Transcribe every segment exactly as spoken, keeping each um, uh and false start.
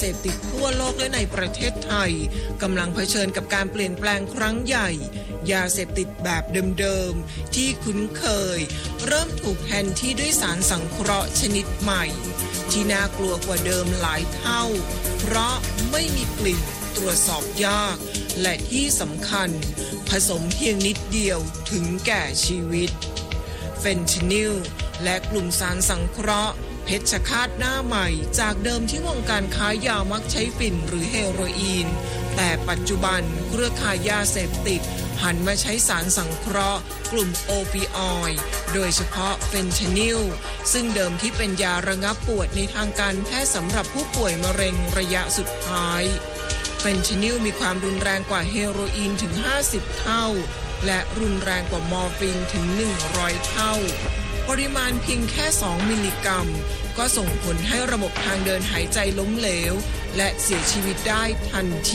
เสพติดทั่วโลกและในประเทศไทยกำลังเผชิญกับการเปลี่ยนแปลงครั้งใหญ่ยาเสพติดแบบเดิมๆที่คุ้นเคยเริ่มถูกแทนที่ด้วยสารสังเคราะห์ชนิดใหม่ที่น่ากลัวกว่าเดิมหลายเท่าเพราะไม่มีกลิ่นตรวจสอบยากและที่สำคัญผสมเพียงนิดเดียวถึงแก่ชีวิตเฟนทานิลและกลุ่มสารสังเคราะห์เพชฌฆาตหน้าใหม่จากเดิมที่วงการค้ายามักใช้ฝิ่นหรือเฮโรอีนแต่ปัจจุบันเครือข่ายยาเสพติดหันมาใช้สารสังเคราะห์กลุ่มโอปิออยด์โดยเฉพาะเฟนทานิลซึ่งเดิมที่เป็นยาระงับปวดในทางการแพทย์สำหรับผู้ป่วยมะเร็งระยะสุดท้ายเฟนทานิลมีความรุนแรงกว่าเฮโรอีนถึงห้าสิบเท่าและรุนแรงกว่ามอร์ฟีนถึงหนึ่งร้อยเท่าปริมาณเพียงแค่สองมิลลิกรัมก็ส่งผลให้ระบบทางเดินหายใจล้มเหลวและเสียชีวิตได้ทันที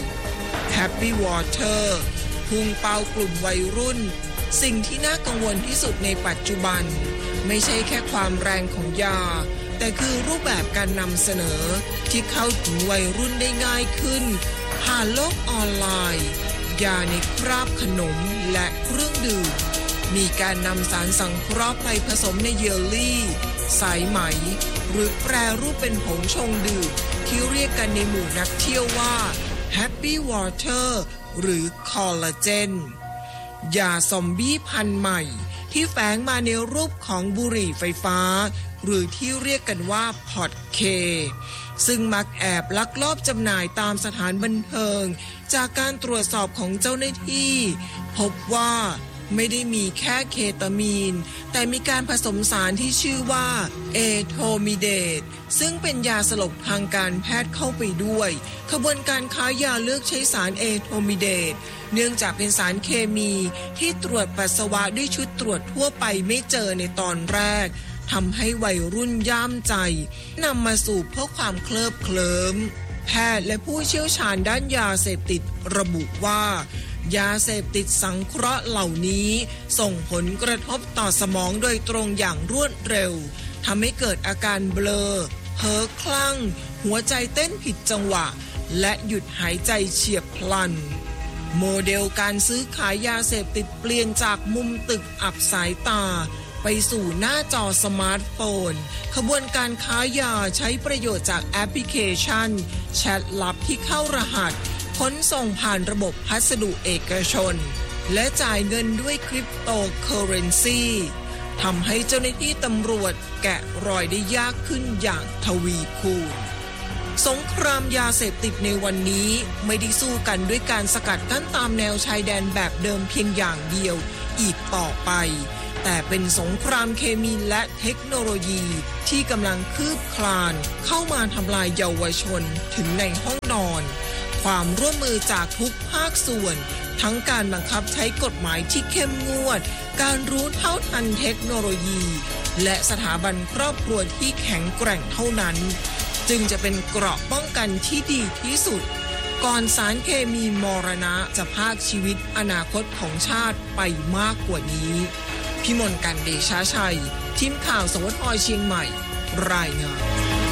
Happy Water พุ่งเป้ากลุ่มวัยรุ่นสิ่งที่น่ากังวลที่สุดในปัจจุบันไม่ใช่แค่ความแรงของยาแต่คือรูปแบบการนำเสนอที่เข้าถึงวัยรุ่นได้ง่ายขึ้นผ่านโลกออนไลน์ยาในคราบขนมและเครื่องดื่มมีการนำสารสังเคราะห์ไปผสมในเยลลี่สายไหมหรือแปรรูปเป็นผงชงดื่มที่เรียกกันในหมู่นักเที่ยวว่า Happy Water หรือคอลลาเจนยาซอมบี้พันธุ์ใหม่ที่แฝงมาในรูปของบุหรี่ไฟฟ้าหรือที่เรียกกันว่าพอดเคซึ่งมักแอบลักลอบจำหน่ายตามสถานบันเทิงจากการตรวจสอบของเจ้าหน้าที่พบว่าไม่ได้มีแค่เคตามีนแต่มีการผสมสารที่ชื่อว่าเอโทมิเดตซึ่งเป็นยาสลบทางการแพทย์เข้าไปด้วยขบวนการค้ายาเลือกใช้สารเอโทมิเดตเนื่องจากเป็นสารเคมีที่ตรวจปัสสาวะด้วยชุดตรวจทั่วไปไม่เจอในตอนแรกทำให้วัยรุ่นย่ามใจนำมาสู่เพื่อความเคลิบเคลิ้มแพทย์และผู้เชี่ยวชาญด้านยาเสพติดระบุว่ายาเสพติดสังเคราะห์เหล่านี้ส่งผลกระทบต่อสมองโดยตรงอย่างรวดเร็วทำให้เกิดอาการเบลอเพ้อคลั่งหัวใจเต้นผิดจังหวะและหยุดหายใจเฉียบพลันโมเดลการซื้อขายยาเสพติดเปลี่ยนจากมุมตึกอับสายตาไปสู่หน้าจอสมาร์ทโฟนขบวนการค้ายาใช้ประโยชน์จากแอปพลิเคชันแชทลับที่เข้ารหัสขนส่งผ่านระบบพัสดุเอกชนและจ่ายเงินด้วยคริปโตเคอเรนซีทำให้เจ้าหน้าที่ตำรวจแกะรอยได้ยากขึ้นอย่างทวีคูณสงครามยาเสพติดในวันนี้ไม่ได้สู้กันด้วยการสกัดกั้นตามแนวชายแดนแบบเดิมเพียงอย่างเดียวอีกต่อไปแต่เป็นสงครามเคมีและเทคโนโลยีที่กำลังคืบคลานเข้ามาทำลายเยาวชนถึงในห้องนอนความร่วมมือจากทุกภาคส่วนทั้งการบังคับใช้กฎหมายที่เข้มงวดการรู้เท่าทันเทคโนโลยีและสถาบันครอบครัวที่แข็งแกร่งเท่านั้นจึงจะเป็นเกราะป้องกันที่ดีที่สุดก่อนสารเคมีมรณะจะพรากชีวิตอนาคตของชาติไปมากกว่านี้พิมลกันเดชาชัยทีมข่าวสวทเชียงใหม่รายงาน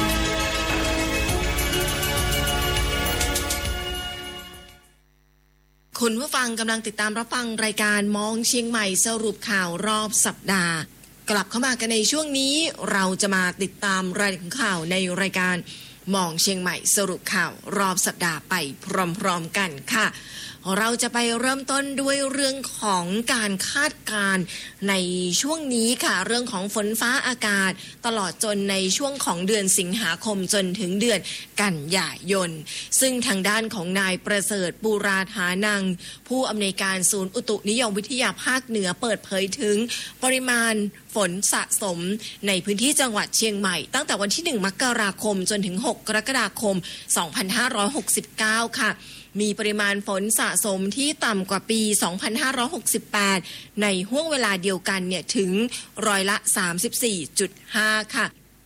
คุณผู้ฟังกำลังติดตามรับฟังรายการมองเชียงใหม่สรุปข่าวรอบสัปดาห์กลับเข้ามากันในช่วงนี้เราจะมาติดตามรายละเอียดข่าวในรายการมองเชียงใหม่สรุปข่าวรอบสัปดาห์ไปพร้อมๆกันค่ะเราจะไปเริ่มต้นด้วยเรื่องของการคาดการณ์ในช่วงนี้ค่ะเรื่องของฝนฟ้าอากาศตลอดจนในช่วงของเดือนสิงหาคมจนถึงเดือนกันยายนซึ่งทางด้านของนายประเสริฐบูราฐานังผู้อำนวยการศูนย์อุตุนิยมวิทยาภาคเหนือเปิดเผยถึงปริมาณฝนสะสมในพื้นที่จังหวัดเชียงใหม่ตั้งแต่วันที่หนึ่งมกราคมจนถึงหกกรกฎาคมสองพันห้าร้อยหกสิบเก้าค่ะมีปริมาณฝนสะสมที่ต่ำกว่าปีสองพันห้าร้อยหกสิบแปดในห้วงเวลาเดียวกันเนี่ยถึงร้อยละ สามสิบสี่จุดห้า ค่ะป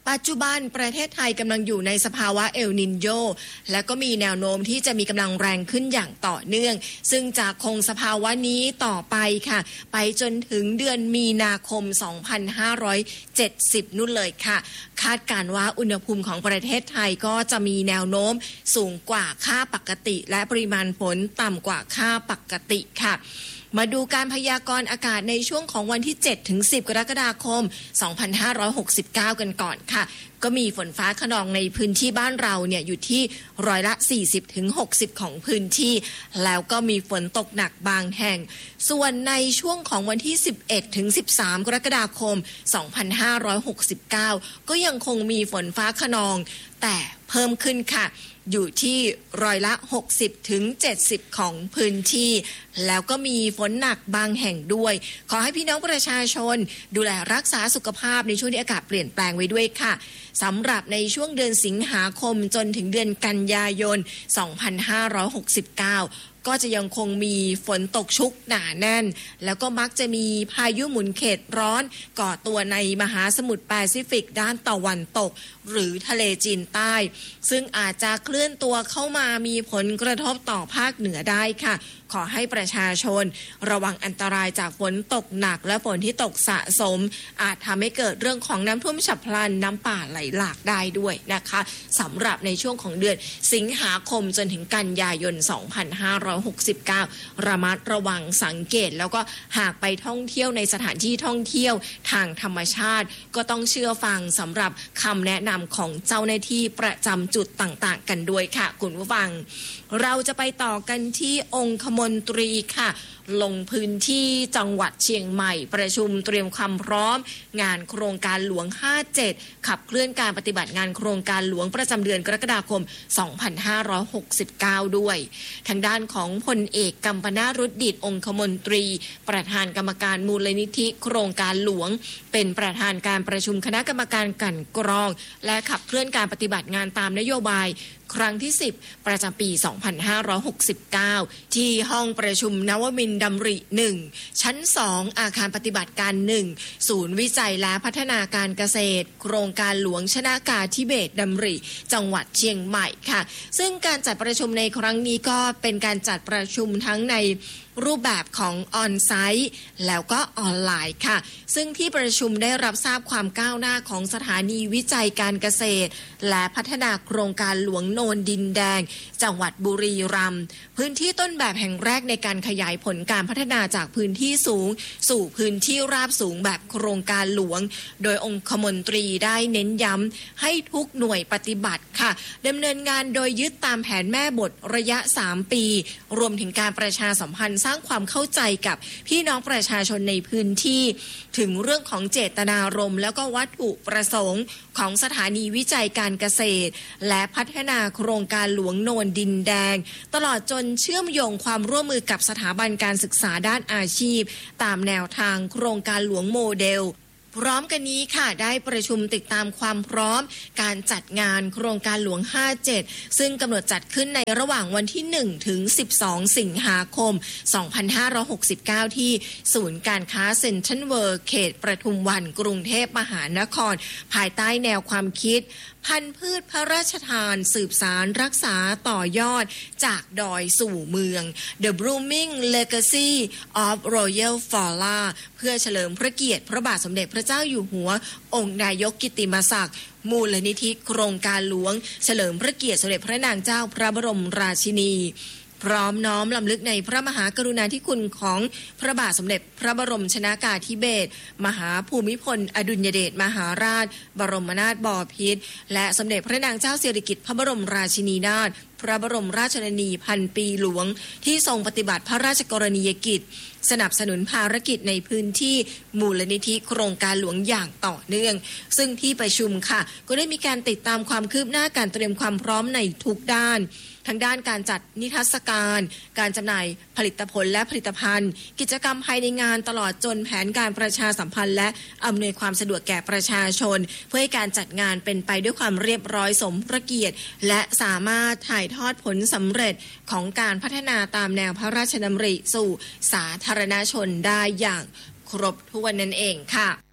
ปัจจุบันประเทศไทยกำลังอยู่ในสภาวะเอลนินโญและก็มีแนวโน้มที่จะมีกำลังแรงขึ้นอย่างต่อเนื่องซึ่งจะคงสภาวะนี้ต่อไปค่ะไปจนถึงเดือนมีนาคมสองพันห้าร้อยเจ็ดสิบนู่นเลยค่ะคาดการณ์ว่าอุณหภูมิของประเทศไทยก็จะมีแนวโน้มสูงกว่าค่าปกติและปริมาณฝนต่ำกว่าค่าปกติค่ะมาดูการพยากรณ์อากาศในช่วงของวันที่ เจ็ดถึงสิบ กรกฎาคม สองพันห้าร้อยหกสิบเก้า กันก่อนค่ะก็มีฝนฟ้าคะนองในพื้นที่บ้านเราเนี่ยอยู่ที่ร้อยละ สี่สิบถึงหกสิบ ของพื้นที่แล้วก็มีฝนตกหนักบางแห่งส่วนในช่วงของวันที่ สิบเอ็ดถึงสิบสาม กรกฎาคม สองพันห้าร้อยหกสิบเก้า ก็ยังคงมีฝนฟ้าคะนองแต่เพิ่มขึ้นค่ะอยู่ที่ร้อยละ หกสิบถึงเจ็ดสิบ ของพื้นที่แล้วก็มีฝนหนักบางแห่งด้วยขอให้พี่น้องประชาชนดูแลรักษาสุขภาพในช่วงที่อากาศเปลี่ยนแปลงไว้ด้วยค่ะสำหรับในช่วงเดือนสิงหาคมจนถึงเดือนกันยายน สองพันห้าร้อยหกสิบเก้า ก็จะยังคงมีฝนตกชุกหนาแน่นแล้วก็มักจะมีพายุหมุนเขตร้อนก่อตัวในมหาสมุทรแปซิฟิกด้านตะวันตกหรือทะเลจีนใต้ซึ่งอาจจะเคลื่อนตัวเข้ามามีผลกระทบต่อภาคเหนือได้ค่ะขอให้ประชาชนระวังอันตรายจากฝนตกหนักและฝนที่ตกสะสมอาจทำให้เกิดเรื่องของน้ำท่วมฉับพลันน้ำป่าไหลหลากได้ด้วยนะคะสำหรับในช่วงของเดือนสิงหาคมจนถึงกันยายน สองพันห้าร้อยหกสิบเก้า ระมัดระวังสังเกตแล้วก็หากไปท่องเที่ยวในสถานที่ท่องเที่ยวทางธรรมชาติก็ต้องเชื่อฟังสำหรับคำแนะนำของเจ้าหน้าที่ประจำจุดต่างๆกันด้วยค่ะคุณผู้ฟังเราจะไปต่อกันที่องคมนตรีค่ะลงพื้นที่จังหวัดเชียงใหม่ประชุมเตรียมความพร้อมงานโครงการหลวงห้าสิบเจ็ดขับเคลื่อนการปฏิบัติงานโครงการหลวงประจำเดือนกรกฎาคม สองพันห้าร้อยหกสิบเก้า ด้วยทางด้านของพลเอกกัมปนาท รุดดิษฐ์องคมนตรีประธานกรรมการมูลนิธิโครงการหลวงเป็นประธานการประชุมคณะกรรมการกลั่นกรองและขับเคลื่อนการปฏิบัติงานตามนโยบายครั้งที่สิบประจำปี สองพันห้าร้อยหกสิบเก้า ที่ห้องประชุมนวมินทร์ดำริ หนึ่ง ชั้น สอง อาคารปฏิบัติการ หนึ่ง ศูนย์วิจัยและพัฒนาการเกษตรโครงการหลวงชนากาธิเบศรดำริจังหวัดเชียงใหม่ค่ะซึ่งการจัดประชุมในครั้งนี้ก็เป็นการจัดประชุมทั้งในรูปแบบของออนไซต์แล้วก็ออนไลน์ค่ะซึ่งที่ประชุมได้รับทราบความก้าวหน้าของสถานีวิจัยการเกษตรและพัฒนาโครงการหลวงโนนดินแดงจังหวัดบุรีรัมย์พื้นที่ต้นแบบแห่งแรกในการขยายผลการพัฒนาจากพื้นที่สูงสู่พื้นที่ราบสูงแบบโครงการหลวงโดยองคมนตรีได้เน้นย้ำให้ทุกหน่วยปฏิบัติค่ะดำเนินงานโดยยึดตามแผนแม่บทระยะสามปีรวมถึงการประชาสัมพันธ์สร้างความเข้าใจกับพี่น้องประชาชนในพื้นที่ถึงเรื่องของเจตนารมณ์แล้วก็วัตถุประสงค์ของสถานีวิจัยการเกษตรและพัฒนาโครงการหลวงโนนดินแดงตลอดจนเชื่อมโยงความร่วมมือกับสถาบันการศึกษาด้านอาชีพตามแนวทางโครงการหลวงโมเดลพร้อมกันนี้ค่ะได้ประชุมติดตามความพร้อมการจัดงานโครงการหลวงห้าสิบเจ็ดซึ่งกำหนดจัดขึ้นในระหว่างวันที่หนึ่งถึงสิบสองสิงหาคมสองพันห้าร้อยหกสิบเก้าที่ศูนย์การค้าเซ็นทรัลเวิลด์เขตประทุมวันกรุงเทพมหานครภายใต้แนวความคิดพันธุ์พืชพระราชทานสืบสารรักษาต่อยอดจากดอยสู่เมือง The Blooming Legacy of Royal Flora เพื่อเฉลิมพระเกียรติพระบาทสมเด็จพระเจ้าอยู่หัวองค์นายกกิตติมศักดิ์มูลนิธิโครงการหลวงเฉลิมพระเกียรติสมเด็จพระนางเจ้าพระบรมราชินีพร้อมน้อมลำลึกในพระมหากรุณาธิคุณของพระบาทสมเด็จพระบรมชนากาธิเบศรมหาภูมิพลอดุลยเดชมหาราชบรมนาถบพิตรและสมเด็จพระนางเจ้าสิริกิติ์พระบรมราชินีนาถพระบรมราชชนนีพันปีหลวงที่ทรงปฏิบัติพระราชกรณียกิจสนับสนุนภารกิจในพื้นที่มูลนิธิโครงการหลวงอย่างต่อเนื่องซึ่งที่ประชุมค่ะก็ได้มีการติดตามความคืบหน้าการเตรียมความพร้อมในทุกด้านทั้งด้านการจัดนิทรรศการการจำหน่ายผลิตผลและผลิตภัณฑ์กิจกรรมภายในงานตลอดจนแผนการประชาสัมพันธ์และอำนวยความสะดวกแก่ประชาชนเพื่อให้การจัดงานเป็นไปด้วยความเรียบร้อยสมพระเกียรติและสามารถถ่ายทอดผลสำเร็จของการพัฒนาตามแนวพระราชดำริสู่สาธารณชนได้อย่างครบถ้วนนั่นเองค่ะ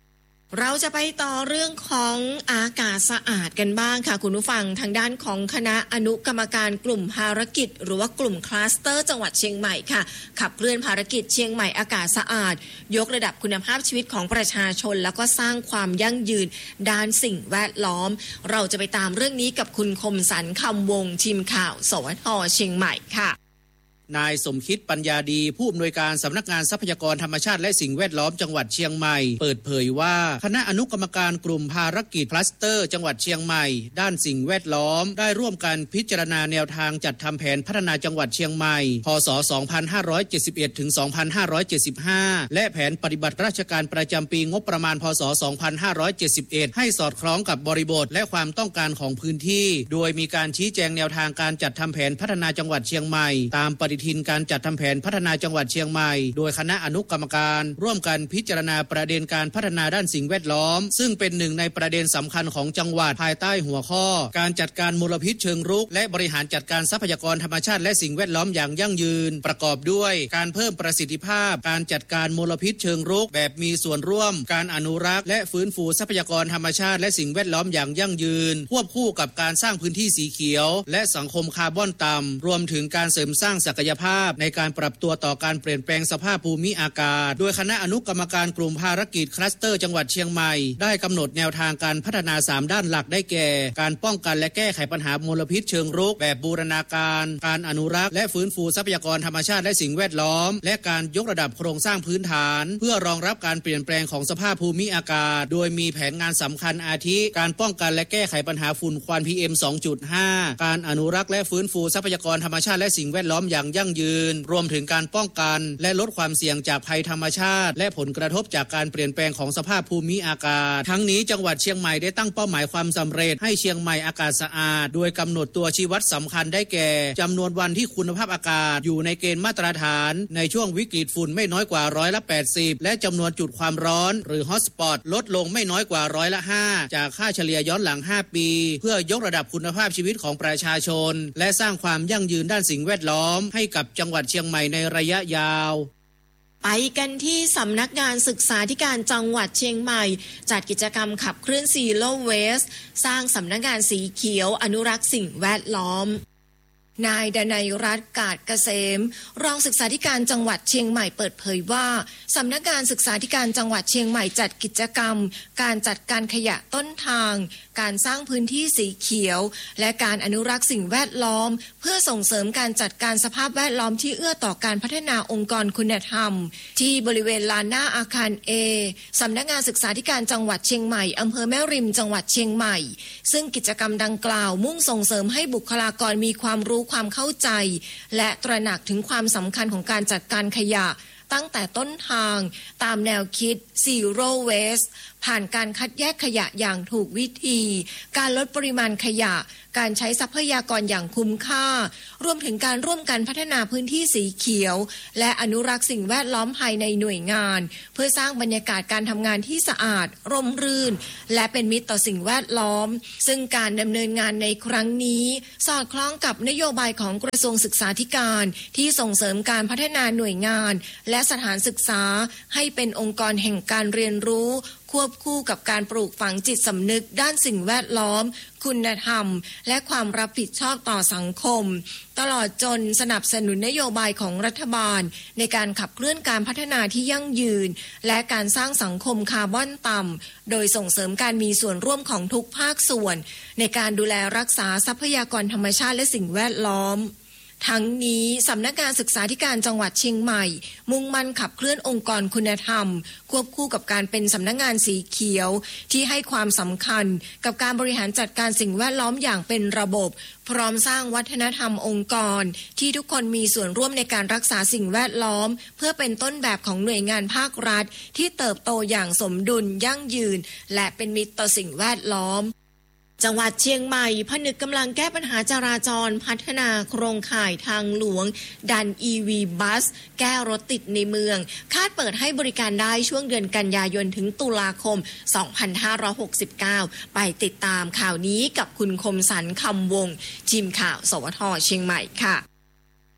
เราจะไปต่อเรื่องของอากาศสะอาดกันบ้างค่ะคุณผู้ฟังทางด้านของคณะอนุกรรมการกลุ่มภารกิจหรือว่ากลุ่มคลัสเตอร์จังหวัดเชียงใหม่ค่ะขับเคลื่อนภารกิจเชียงใหม่อากาศสะอาดยกระดับคุณภาพชีวิตของประชาชนแล้วก็สร้างความยั่งยืนด้านสิ่งแวดล้อมเราจะไปตามเรื่องนี้กับคุณคมสันต์คำวงทีมข่าวสวทเชียงใหม่ค่ะนายสมคิดปัญญาดีผู้อำนวยการสำนักงานทรัพยากรธรรมชาติและสิ่งแวดล้อมจังหวัดเชียงใหม่เปิดเผยว่าคณะอนุกรรมการกลุ่มภารกิจคลัสเตอร์จังหวัดเชียงใหม่ด้านสิ่งแวดล้อมได้ร่วมกันพิจารณาแนวทางจัดทำแผนพัฒนาจังหวัดเชียงใหม่พ.ศ. สองพันห้าร้อยเจ็ดสิบเอ็ด ถึง สองพันห้าร้อยเจ็ดสิบห้า และแผนปฏิบัติราชการประจำปีงบประมาณพ.ศ. สองพันห้าร้อยเจ็ดสิบเอ็ด ให้สอดคล้องกับบริบทและความต้องการของพื้นที่โดยมีการชี้แจงแนวทางการจัดทำแผนพัฒนาจังหวัดเชียงใหม่ตามปฏิทินการจัดทำแผนพัฒนาจังหวัดเชียงใหม่โดยคณะอนุกรรมการร่วมกันพิจารณาประเด็นการพัฒนาด้านสิ่งแวดล้อมซึ่งเป็นหนึ่งในประเด็นสำคัญของจังหวัดภายใต้หัวข้อการจัดการมลพิษเชิงรุกและบริหารจัดการทรัพยากรธรรมชาติและสิ่งแวดล้อมอย่างยั่งยืนประกอบด้วยการเพิ่มประสิทธิภาพการจัดการมลพิษเชิงรุกแบบมีส่วนร่วมการอนุรักษ์และฟื้นฟูทรัพยากรธรรมชาติและสิ่งแวดล้อมอย่างยั่งยืนควบคู่กับการสร้างพื้นที่สีเขียวและสังคมคาร์บอนต่ำรวมถึงการเสริมสร้างศักยภาพในการปรับตัวต่อการเปลี่ยนแปลงสภาพภูมิอากาศโดยคณะอนุกรรมการกลุ่มภารกิจคลัสเตอร์จังหวัดเชียงใหม่ได้กำหนดแนวทางการพัฒนาสามด้านหลักได้แก่การป้องกันและแก้ไขปัญหามลพิษเชิงรุกแบบบูรณาการการอนุรักษ์และฟื้นฟูทรัพยากรธรรมชาติและสิ่งแวดล้อมและการยกระดับโครงสร้างพื้นฐานเพื่อรองรับการเปลี่ยนแปลงของสภาพภูมิอากาศโดยมีแผนงานสำคัญอาทิการป้องกันและแก้ไขปัญหาฝุ่นควัน พี เอ็ม สองจุดห้า การอนุรักษ์และฟื้นฟูทรัพยากรธรรมชาติและสิ่งแวดล้อมอย่างยั่งยืนรวมถึงการป้องกันและลดความเสี่ยงจากภัยธรรมชาติและผลกระทบจากการเปลี่ยนแปลงของสภาพภูมิอากาศทั้งนี้จังหวัดเชียงใหม่ได้ตั้งเป้าหมายความสำเร็จให้เชียงใหม่อากาศสะอาดโดยกำหนดตัวชี้วัดสำคัญได้แก่จำนวนวันที่คุณภาพอากาศอยู่ในเกณฑ์มาตรฐานในช่วงวิกฤตฝุ่นไม่น้อยกว่าร้อยละแปดสิบและจำนวนจุดความร้อนหรือฮอตสปอตลดลงไม่น้อยกว่าร้อยละห้าจากค่าเฉลี่ยย้อนหลังห้าปีเพื่อยกระดับคุณภาพชีวิตของประชาชนและสร้างความยั่งยืนด้านสิ่งแวดล้อมให้กับจังหวัดเชียงใหม่ในระยะยาวไปกันที่สำนักงานศึกษาธิการจังหวัดเชียงใหม่จัดกิจกรรมขับเคลื่อน Zero Waste สร้างสำนักงานสีเขียวอนุรักษ์สิ่งแวดล้อมนายดนัยรัตน์กาดเกษมรองศึกษาธิการจังหวัดเชียงใหม่เปิดเผยว่าสำนักงานศึกษาธิการจังหวัดเชียงใหม่จัดกิจกรรมการจัดการขยะต้นทางการสร้างพื้นที่สีเขียวและการอนุรักษ์สิ่งแวดล้อมเพื่อส่งเสริมการจัดการสภาพแวดล้อมที่เอื้อต่อการพัฒนาองค์กรคุณธรรมที่บริเวณลานหน้าอาคาร A สำนักงานศึกษาธิการจังหวัดเชียงใหม่อำเภอแม่ริมจังหวัดเชียงใหม่ซึ่งกิจกรรมดังกล่าวมุ่งส่งเสริมให้บุคลากรมีความรู้ความเข้าใจและตระหนักถึงความสำคัญของการจัดการขยะตั้งแต่ต้นทางตามแนวคิด Zero Waste ผ่านการคัดแยกขยะอย่างถูกวิธีการลดปริมาณขยะการใช้ทรัพยากรอย่างคุ้มค่ารวมถึงการร่วมกันพัฒนาพื้นที่สีเขียวและอนุรักษ์สิ่งแวดล้อมภายในหน่วยงานเพื่อสร้างบรรยากาศการทำงานที่สะอาดร่มรื่นและเป็นมิตรต่อสิ่งแวดล้อมซึ่งการดำเนินงานในครั้งนี้สอดคล้องกับนโยบายของกระทรวงศึกษาธิการที่ส่งเสริมการพัฒนาหน่วยงานและสถานศึกษาให้เป็นองค์กรแห่งการเรียนรู้ควบคู่กับการปลูกฝังจิตสำนึกด้านสิ่งแวดล้อมคุณธรรมและความรับผิดชอบต่อสังคมตลอดจนสนับสนุนนโยบายของรัฐบาลในการขับเคลื่อนการพัฒนาที่ยั่งยืนและการสร้างสังคมคาร์บอนต่ำโดยส่งเสริมการมีส่วนร่วมของทุกภาคส่วนในการดูแลรักษาทรัพยากรธรรมชาติและสิ่งแวดล้อมทั้งนี้สำนักงานศึกษาธิการจังหวัดเชียงใหม่มุ่งมั่นขับเคลื่อนองค์กรคุณธรรมควบคู่กับการเป็นสำนักงานสีเขียวที่ให้ความสำคัญกับการบริหารจัดการสิ่งแวดล้อมอย่างเป็นระบบพร้อมสร้างวัฒนธรรมองค์กรที่ทุกคนมีส่วนร่วมในการรักษาสิ่งแวดล้อมเพื่อเป็นต้นแบบของหน่วยงานภาครัฐที่เติบโตอย่างสมดุลยั่งยืนและเป็นมิตรต่อสิ่งแวดล้อมจังหวัดเชียงใหม่ผนึกกำลังแก้ปัญหาจราจรพัฒนาโครงข่ายทางหลวงดัน อี วี บัสแก้รถติดในเมืองคาดเปิดให้บริการได้ช่วงเดือนกันยายนถึงตุลาคมสองพันห้าร้อยหกสิบเก้าไปติดตามข่าวนี้กับคุณคมสันต์คำวงทีมข่าวสวทเชียงใหม่ค่ะ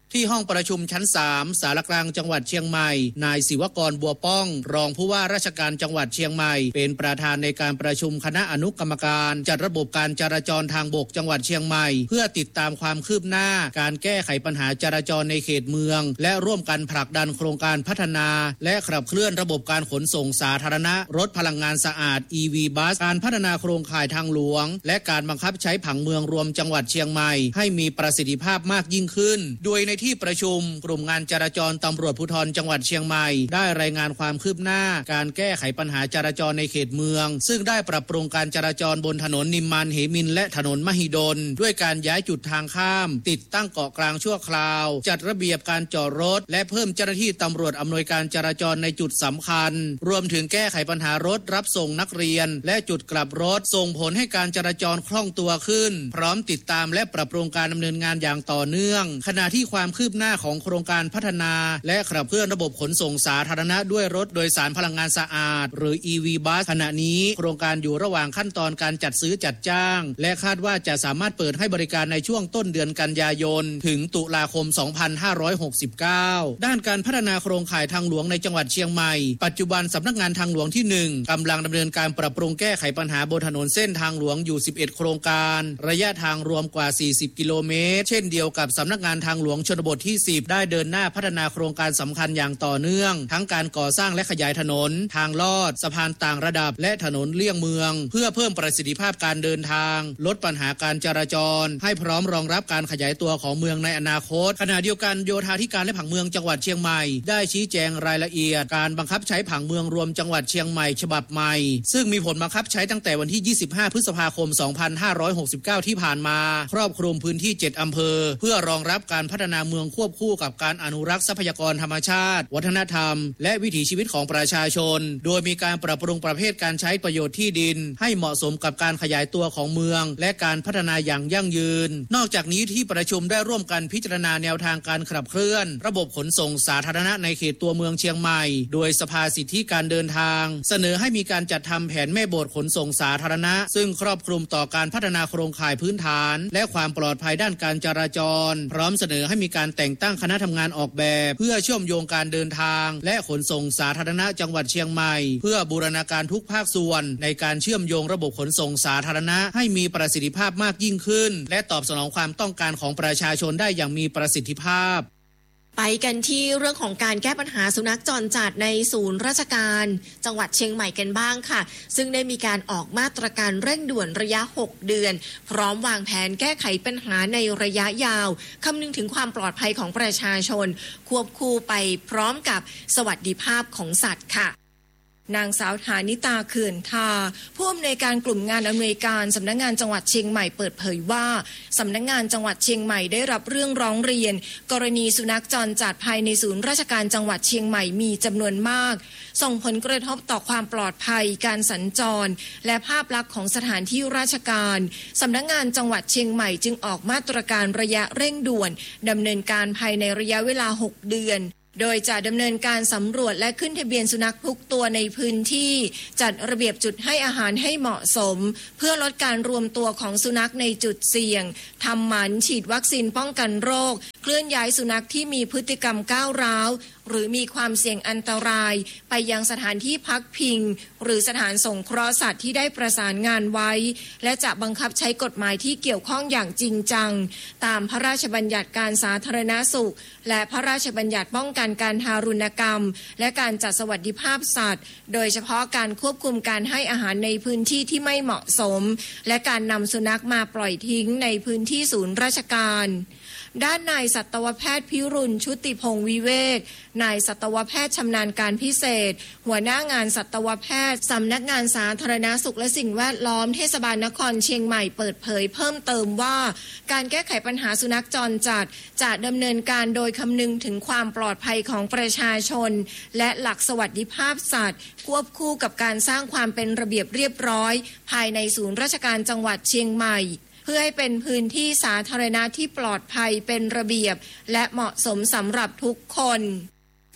ที่ห้องประชุมชั้นสามศาลกลางจังหวัดเชียงใหม่นายศิวกรบัวป้องรองผู้ว่าราชการจังหวัดเชียงใหม่เป็นประธานในการประชุมคณะอนุกรรมการจัดระบบการจราจรทางบกจังหวัดเชียงใหม่เพื่อติดตามความคืบหน้าการแก้ไขปัญหาจราจรในเขตเมืองและร่วมกันผลักดันโครงการพัฒนาและขับเคลื่อนระบบการขนส่งสาธารณะรถพลังงานสะอาด อี วี Bus การพัฒนาโครงข่ายทางหลวงและการบังคับใช้ผังเมืองรวมจังหวัดเชียงใหม่ให้มีประสิทธิภาพมากยิ่งขึ้นโดยในที่ประชุมกลุ่มงานจราจรตำรวจภูธรจังหวัดเชียงใหม่ได้รายงานความคืบหน้าการแก้ไขปัญหาจราจรในเขตเมืองซึ่งได้ปรับปรุงการจราจรบนถนนนิมมานเหมินและถนนมหิดลด้วยการย้ายจุดทางข้ามติดตั้งเกาะกลางชั่วคราวจัดระเบียบการจอดรถและเพิ่มเจ้าหน้าที่ตำรวจอำนวยการจราจรในจุดสำคัญรวมถึงแก้ไขปัญหารถรับส่งนักเรียนและจุดกลับรถส่งผลให้การจราจรคล่องตัวขึ้นพร้อมติดตามและปรับปรุงการดำเนินงานอย่างต่อเนื่องขณะที่ความคืบหน้าของโครงการพัฒนาและขับเคลื่อนระบบขนส่งสาธารณะด้วยรถโดยสารพลังงานสะอาดหรือ อี วี Bus ขณะนี้โครงการอยู่ระหว่างขั้นตอนการจัดซื้อจัดจ้างและคาดว่าจะสามารถเปิดให้บริการในช่วงต้นเดือนกันยายนถึงตุลาคมสองพันห้าร้อยหกสิบเก้าด้านการพัฒนาโครงข่ายทางหลวงในจังหวัดเชียงใหม่ปัจจุบันสำนักงานทางหลวงที่หนึ่งกำลังดำเนินการปรับปรุงแก้ไขปัญหาบนถนนเส้นทางหลวงอยู่สิบเอ็ดโครงการระยะทางรวมกว่าสี่สิบกิโลเมตรเช่นเดียวกับสำนักงานทางหลวงชนบทที่สิบได้เดินหน้าพัฒนาโครงการสำคัญอย่างต่อเนื่องทั้งการก่อสร้างและขยายถนนทางลอดสะพานต่างระดับและถนนเลี่ยงเมืองเพื่อเพิ่มประสิทธิภาพการเดินทางลดปัญหาการจราจรให้พร้อมรองรับการขยายตัวของเมืองในอนาคตขณะเดียวกันโยธาธิการและผังเมืองจังหวัดเชียงใหม่ได้ชี้แจงรายละเอียดการบังคับใช้ผังเมืองรวมจังหวัดเชียงใหม่ฉบับใหม่ซึ่งมีผลบังคับใช้ตั้งแต่วันที่ยี่สิบห้าพฤษภาคมสองพันห้าร้อยหกสิบเก้าที่ผ่านมาครอบคลุมพื้นที่เจ็ดอำเภอเพื่อรองรับการพัฒนาเมืองควบคู่กับการอนุรักษ์ทรัพยากรธรรมชาติวัฒนธรรมและวิถีชีวิตของประชาชนโดยมีการปรับปรุงประเภทการใช้ประโยชน์ที่ดินให้เหมาะสมกับการขยายตัวของเมืองและการพัฒนาอย่างยั่งยืนนอกจากนี้ที่ประชุมได้ร่วมกันพิจารณาแนวทางการขับเคลื่อนระบบขนส่งสาธารณะในเขตตัวเมืองเชียงใหม่โดยสภาสิทธิการเดินทางเสนอให้มีการจัดทำแผนแม่บทขนส่งสาธารณะซึ่งครอบคลุมต่อการพัฒนาโครงข่ายพื้นฐานและความปลอดภัยด้านการจราจรพร้อมเสนอให้มีการแต่งตั้งคณะทำงานออกแบบเพื่อเชื่อมโยงการเดินทางและขนส่งสาธารณะจังหวัดเชียงใหม่เพื่อบูรณาการทุกภาคส่วนในการเชื่อมโยงระบบขนส่งสาธารณะให้มีประสิทธิภาพมากยิ่งขึ้นและตอบสนองความต้องการของประชาชนได้อย่างมีประสิทธิภาพไปกันที่เรื่องของการแก้ปัญหาสุนัขจรจัดในศูนย์ราชการจังหวัดเชียงใหม่กันบ้างค่ะซึ่งได้มีการออกมาตรการเร่งด่วนระยะหกเดือนพร้อมวางแผนแก้ไขปัญหาในระยะยาวคำนึงถึงความปลอดภัยของประชาชนควบคู่ไปพร้อมกับสวัสดิภาพของสัตว์ค่ะนางสาวฐานิตาเขื่อนทาผู้อำนวยการกลุ่มงานอำนวยการสำนักงานจังหวัดเชียงใหม่เปิดเผยว่าสำนักงานจังหวัดเชียงใหม่ได้รับเรื่องร้องเรียนกรณีสุนัขจรจัดภายในศูนย์ราชการจังหวัดเชียงใหม่มีจำนวนมากส่งผลกระทบต่อความปลอดภัยการสัญจรและภาพลักษณ์ของสถานที่ราชการสำนักงานจังหวัดเชียงใหม่จึงออกมาตรการระยะเร่งด่วนดำเนินการภายในระยะเวลาหกเดือนโดยจะดำเนินการสำรวจและขึ้นทะเบียนสุนัขทุกตัวในพื้นที่จัดระเบียบจุดให้อาหารให้เหมาะสมเพื่อลดการรวมตัวของสุนัขในจุดเสี่ยงทำหมันฉีดวัคซีนป้องกันโรคเคลื่อนย้ายสุนัขที่มีพฤติกรรมก้าวร้าวหรือมีความเสี่ยงอันตรายไปยังสถานที่พักพิงหรือสถานสงเคราะห์สัตว์ที่ได้ประสานงานไว้และจะบังคับใช้กฎหมายที่เกี่ยวข้องอย่างจริงจังตามพระราชบัญญัติการสาธารณสุขและพระราชบัญญัติป้องกันการทารุณกรรมและการจัดสวัสดิภาพสัตว์โดยเฉพาะการควบคุมการให้อาหารในพื้นที่ที่ไม่เหมาะสมและการนำสุนัขมาปล่อยทิ้งในพื้นที่ศูนย์ราชการด้านนายสัตวแพทย์พิรุณชุติพงษ์วิเวกนายสัตวแพทย์ชำนาญการพิเศษหัวหน้างานสัตวแพทย์สำนักงานสาธารณสุขและสิ่งแวดล้อมเทศบาลนครเชียงใหม่เปิดเผยเพิ่มเติมว่าการแก้ไขปัญหาสุนัขจรจัดจะดำเนินการโดยคำนึงถึงความปลอดภัยของประชาชนและหลักสวัสดิภาพสัตว์ควบคู่กับการสร้างความเป็นระเบียบเรียบร้อยภายในศูนย์ราชการจังหวัดเชียงใหม่เพื่อให้เป็นพื้นที่สาธารณะที่ปลอดภัยเป็นระเบียบและเหมาะสมสำหรับทุกคน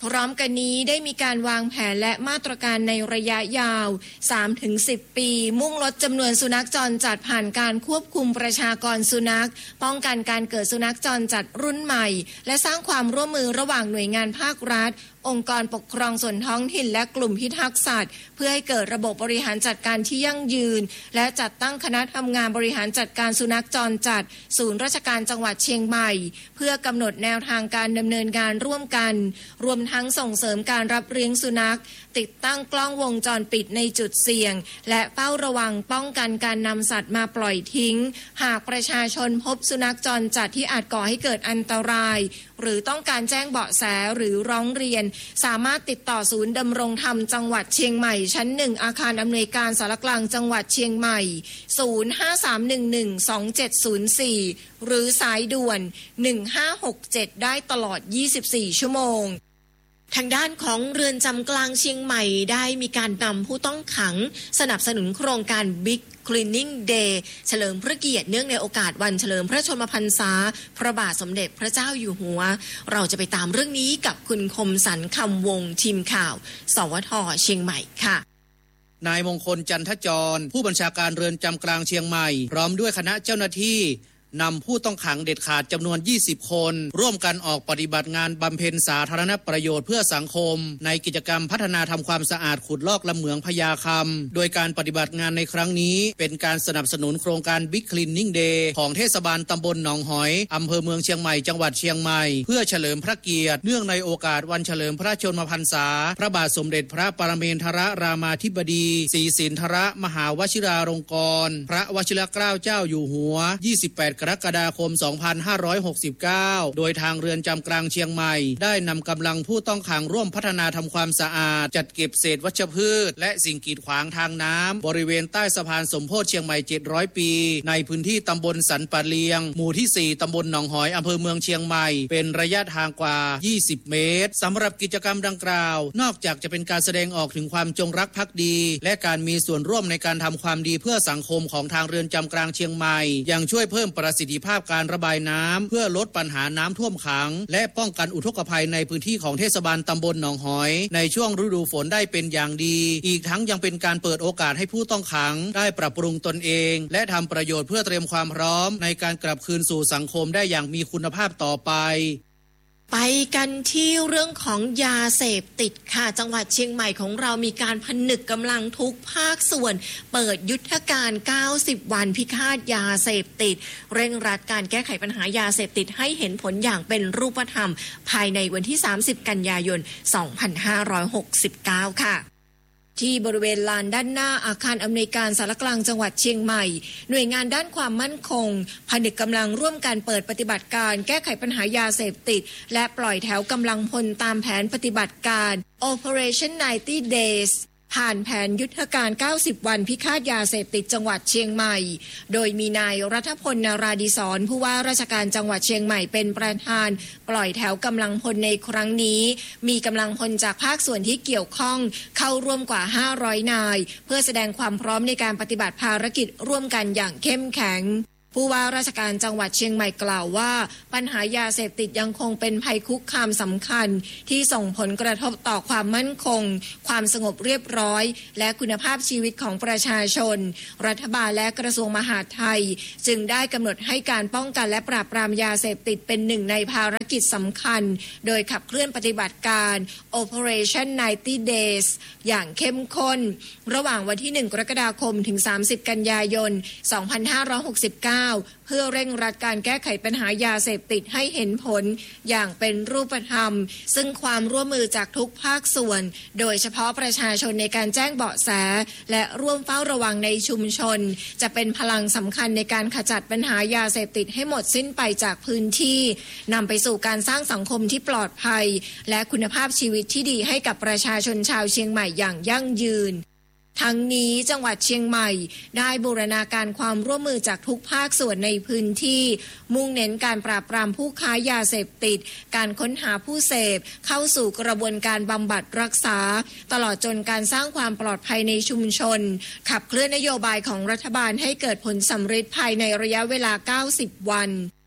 พร้อมกันนี้ได้มีการวางแผนและมาตรการในระยะยาว สามถึงสิบ ปีมุ่งลดจำนวนสุนัขจรจัดผ่านการควบคุมประชากรสุนัขป้องกันการเกิดสุนัขจรจัดรุ่นใหม่และสร้างความร่วมมือระหว่างหน่วยงานภาครัฐองค์กรปกครองส่วนท้องถิ่นและกลุ่มพิทักษ์สัตว์เพื่อให้เกิดระบบบริหารจัดการที่ยั่งยืนและจัดตั้งคณะทำงานบริหารจัดการสุนัขจรจัดศูนย์ราชการจังหวัดเชียงใหม่เพื่อกำหนดแนวทางการดำเนินงานร่วมกันรวมทั้งส่งเสริมการรับเลี้ยงสุนัขติดตั้งกล้องวงจรปิดในจุดเสี่ยงและเฝ้าระวังป้องกันการนำสัตว์มาปล่อยทิ้งหากประชาชนพบสุนัขจรจัดที่อาจก่อให้เกิดอันตรายหรือต้องการแจ้งเบาะแสหรือร้องเรียนสามารถติดต่อศูนย์ดำรงธรรมจังหวัดเชียงใหม่ชั้นหนึ่งอาคารอำนวยการสารกลางจังหวัดเชียงใหม่ศูนย์ ห้า สาม หนึ่ง หนึ่ง สอง เจ็ด ศูนย์ สี่หรือสายด่วนหนึ่งห้าหกเจ็ดได้ตลอดยี่สิบสี่ชั่วโมงทางด้านของเรือนจำกลางเชียงใหม่ได้มีการนำผู้ต้องขังสนับสนุนโครงการ Big Cleaning Day เฉลิมพระเกียรติเนื่องในโอกาสวันเฉลิมพระชนมพรรษาพระบาทสมเด็จพระเจ้าอยู่หัวเราจะไปตามเรื่องนี้กับคุณคมสันต์คำวงทีมข่าวสวท.เชียงใหม่ค่ะนายมงคลจันทจรผู้บัญชาการเรือนจำกลางเชียงใหม่พร้อมด้วยคณะเจ้าหน้าที่นำผู้ต้องขังเด็ดขาดจำนวนยี่สิบคนร่วมกันออกปฏิบัติงานบำเพ็ญสาธารณประโยชน์เพื่อสังคมในกิจกรรมพัฒนาทำความสะอาดขุดลอกลำเหมืองพญาคำโดยการปฏิบัติงานในครั้งนี้เป็นการสนับสนุนโครงการ Big Cleaning Day ของเทศบาลตำบลหนองหอยอำเภอเมืองเชียงใหม่จังหวัดเชียงใหม่เพื่อเฉลิมพระเกียรติเนื่องในโอกาสวันเฉลิมพระชนมพรรษาพระบาทสมเด็จพระปรเมนทรรามาธิบดีศรีสินธรมหาวชิราลงกรณ์พระวชิรเกล้าเจ้าอยู่หัวยี่สิบแปดกรกฎาคมสองพันห้าร้อยหกสิบเก้าโดยทางเรือนจำกลางเชียงใหม่ได้นำกำลังผู้ต้องขังร่วมพัฒนาทำความสะอาดจัดเก็บเศษวัชพืชและสิ่งกีดขวางทางน้ำบริเวณใต้สะพานสมโพธิเชียงใหม่เจ็ดร้อยปีในพื้นที่ตำบลสันปะเลียงหมู่ที่สี่ตำบลหนองหอยอำเภอเมืองเชียงใหม่เป็นระยะทางกว่ายี่สิบเมตรสำหรับกิจกรรมดังกล่าวนอกจากจะเป็นการแสดงออกถึงความจงรักภักดีและการมีส่วนร่วมในการทำความดีเพื่อสังคมของทางเรือนจำกลางเชียงใหม่ยังช่วยเพิ่มประสิทธิภาพการระบายน้ำเพื่อลดปัญหาน้ำท่วมขังและป้องกันอุทกภัยในพื้นที่ของเทศบาลตำบลหนองหอยในช่วงฤดูฝนได้เป็นอย่างดีอีกทั้งยังเป็นการเปิดโอกาสให้ผู้ต้องขังได้ปรับปรุงตนเองและทำประโยชน์เพื่อเตรียมความพร้อมในการกลับคืนสู่สังคมได้อย่างมีคุณภาพต่อไปไปกันที่เรื่องของยาเสพติดค่ะจังหวัดเชียงใหม่ของเรามีการผนึกกำลังทุกภาคส่วนเปิดยุทธการเก้าสิบวันพิฆาตยาเสพติดเร่งรัดการแก้ไขปัญหายาเสพติดให้เห็นผลอย่างเป็นรูปธรรมภายในวันที่สามสิบกันยายนสองพันห้าร้อยหกสิบเก้าค่ะที่บริเวณลานด้านหน้าอาคารอำนวยการสารกลางจังหวัดเชียงใหม่หน่วยงานด้านความมั่นคงผนึกกำลังร่วมกันเปิดปฏิบัติการแก้ไขปัญหายาเสพติดและปล่อยแถวกำลังพลตามแผนปฏิบัติการ Operation ไนน์ตี้ Days ผ่านแผนยุทธการเก้าสิบวันพิฆาตยาเสพติดจังหวัดเชียงใหม่โดยมีนายรัฐพลนาราดิศรผู้ว่าราชการจังหวัดเชียงใหม่เป็นประธานปล่อยแถวกำลังพลในครั้งนี้มีกำลังพลจากภาคส่วนที่เกี่ยวข้องเข้าร่วมกว่าห้าร้อยนายเพื่อแสดงความพร้อมในการปฏิบัติภารกิจร่วมกันอย่างเข้มแข็งผู้ว่าราชการจังหวัดเชียงใหม่กล่าวว่าปัญหายาเสพติดยังคงเป็นภัยคุกคามสำคัญที่ส่งผลกระทบต่อความมั่นคงความสงบเรียบร้อยและคุณภาพชีวิตของประชาชนรัฐบาลและกระทรวงมหาดไทยจึงได้กำหนดให้การป้องกันและปราบปรามยาเสพติดเป็นหนึ่งในภารกิจสำคัญโดยขับเคลื่อนปฏิบัติการ Operation ไนน์ตี้ Days อย่างเข้มข้นระหว่างวันที่หนึ่งกรกฎาคมถึงสามสิบกันยายนสองพันห้าร้อยหกสิบเก้าเพื่อเร่งรัดการแก้ไขปัญหายาเสพติดให้เห็นผลอย่างเป็นรูปธรรมซึ่งความร่วมมือจากทุกภาคส่วนโดยเฉพาะประชาชนในการแจ้งเบาะแสและร่วมเฝ้าระวังในชุมชนจะเป็นพลังสำคัญในการขจัดปัญหายาเสพติดให้หมดสิ้นไปจากพื้นที่นำไปสู่การสร้างสังคมที่ปลอดภัยและคุณภาพชีวิตที่ดีให้กับประชาชนชาวเชียงใหม่อย่างยั่งยืนทั้งนี้จังหวัดเชียงใหม่ได้บูรณาการความร่วมมือจากทุกภาคส่วนในพื้นที่มุ่งเน้นการปราบปรามผู้ค้ายาเสพติดการค้นหาผู้เสพเข้าสู่กระบวนการบำบัดรักษาตลอดจนการสร้างความปลอดภัยในชุมชนขับเคลื่อนนโยบายของรัฐบาลให้เกิดผลสำเร็จภายในระยะเวลาเก้าสิบวัน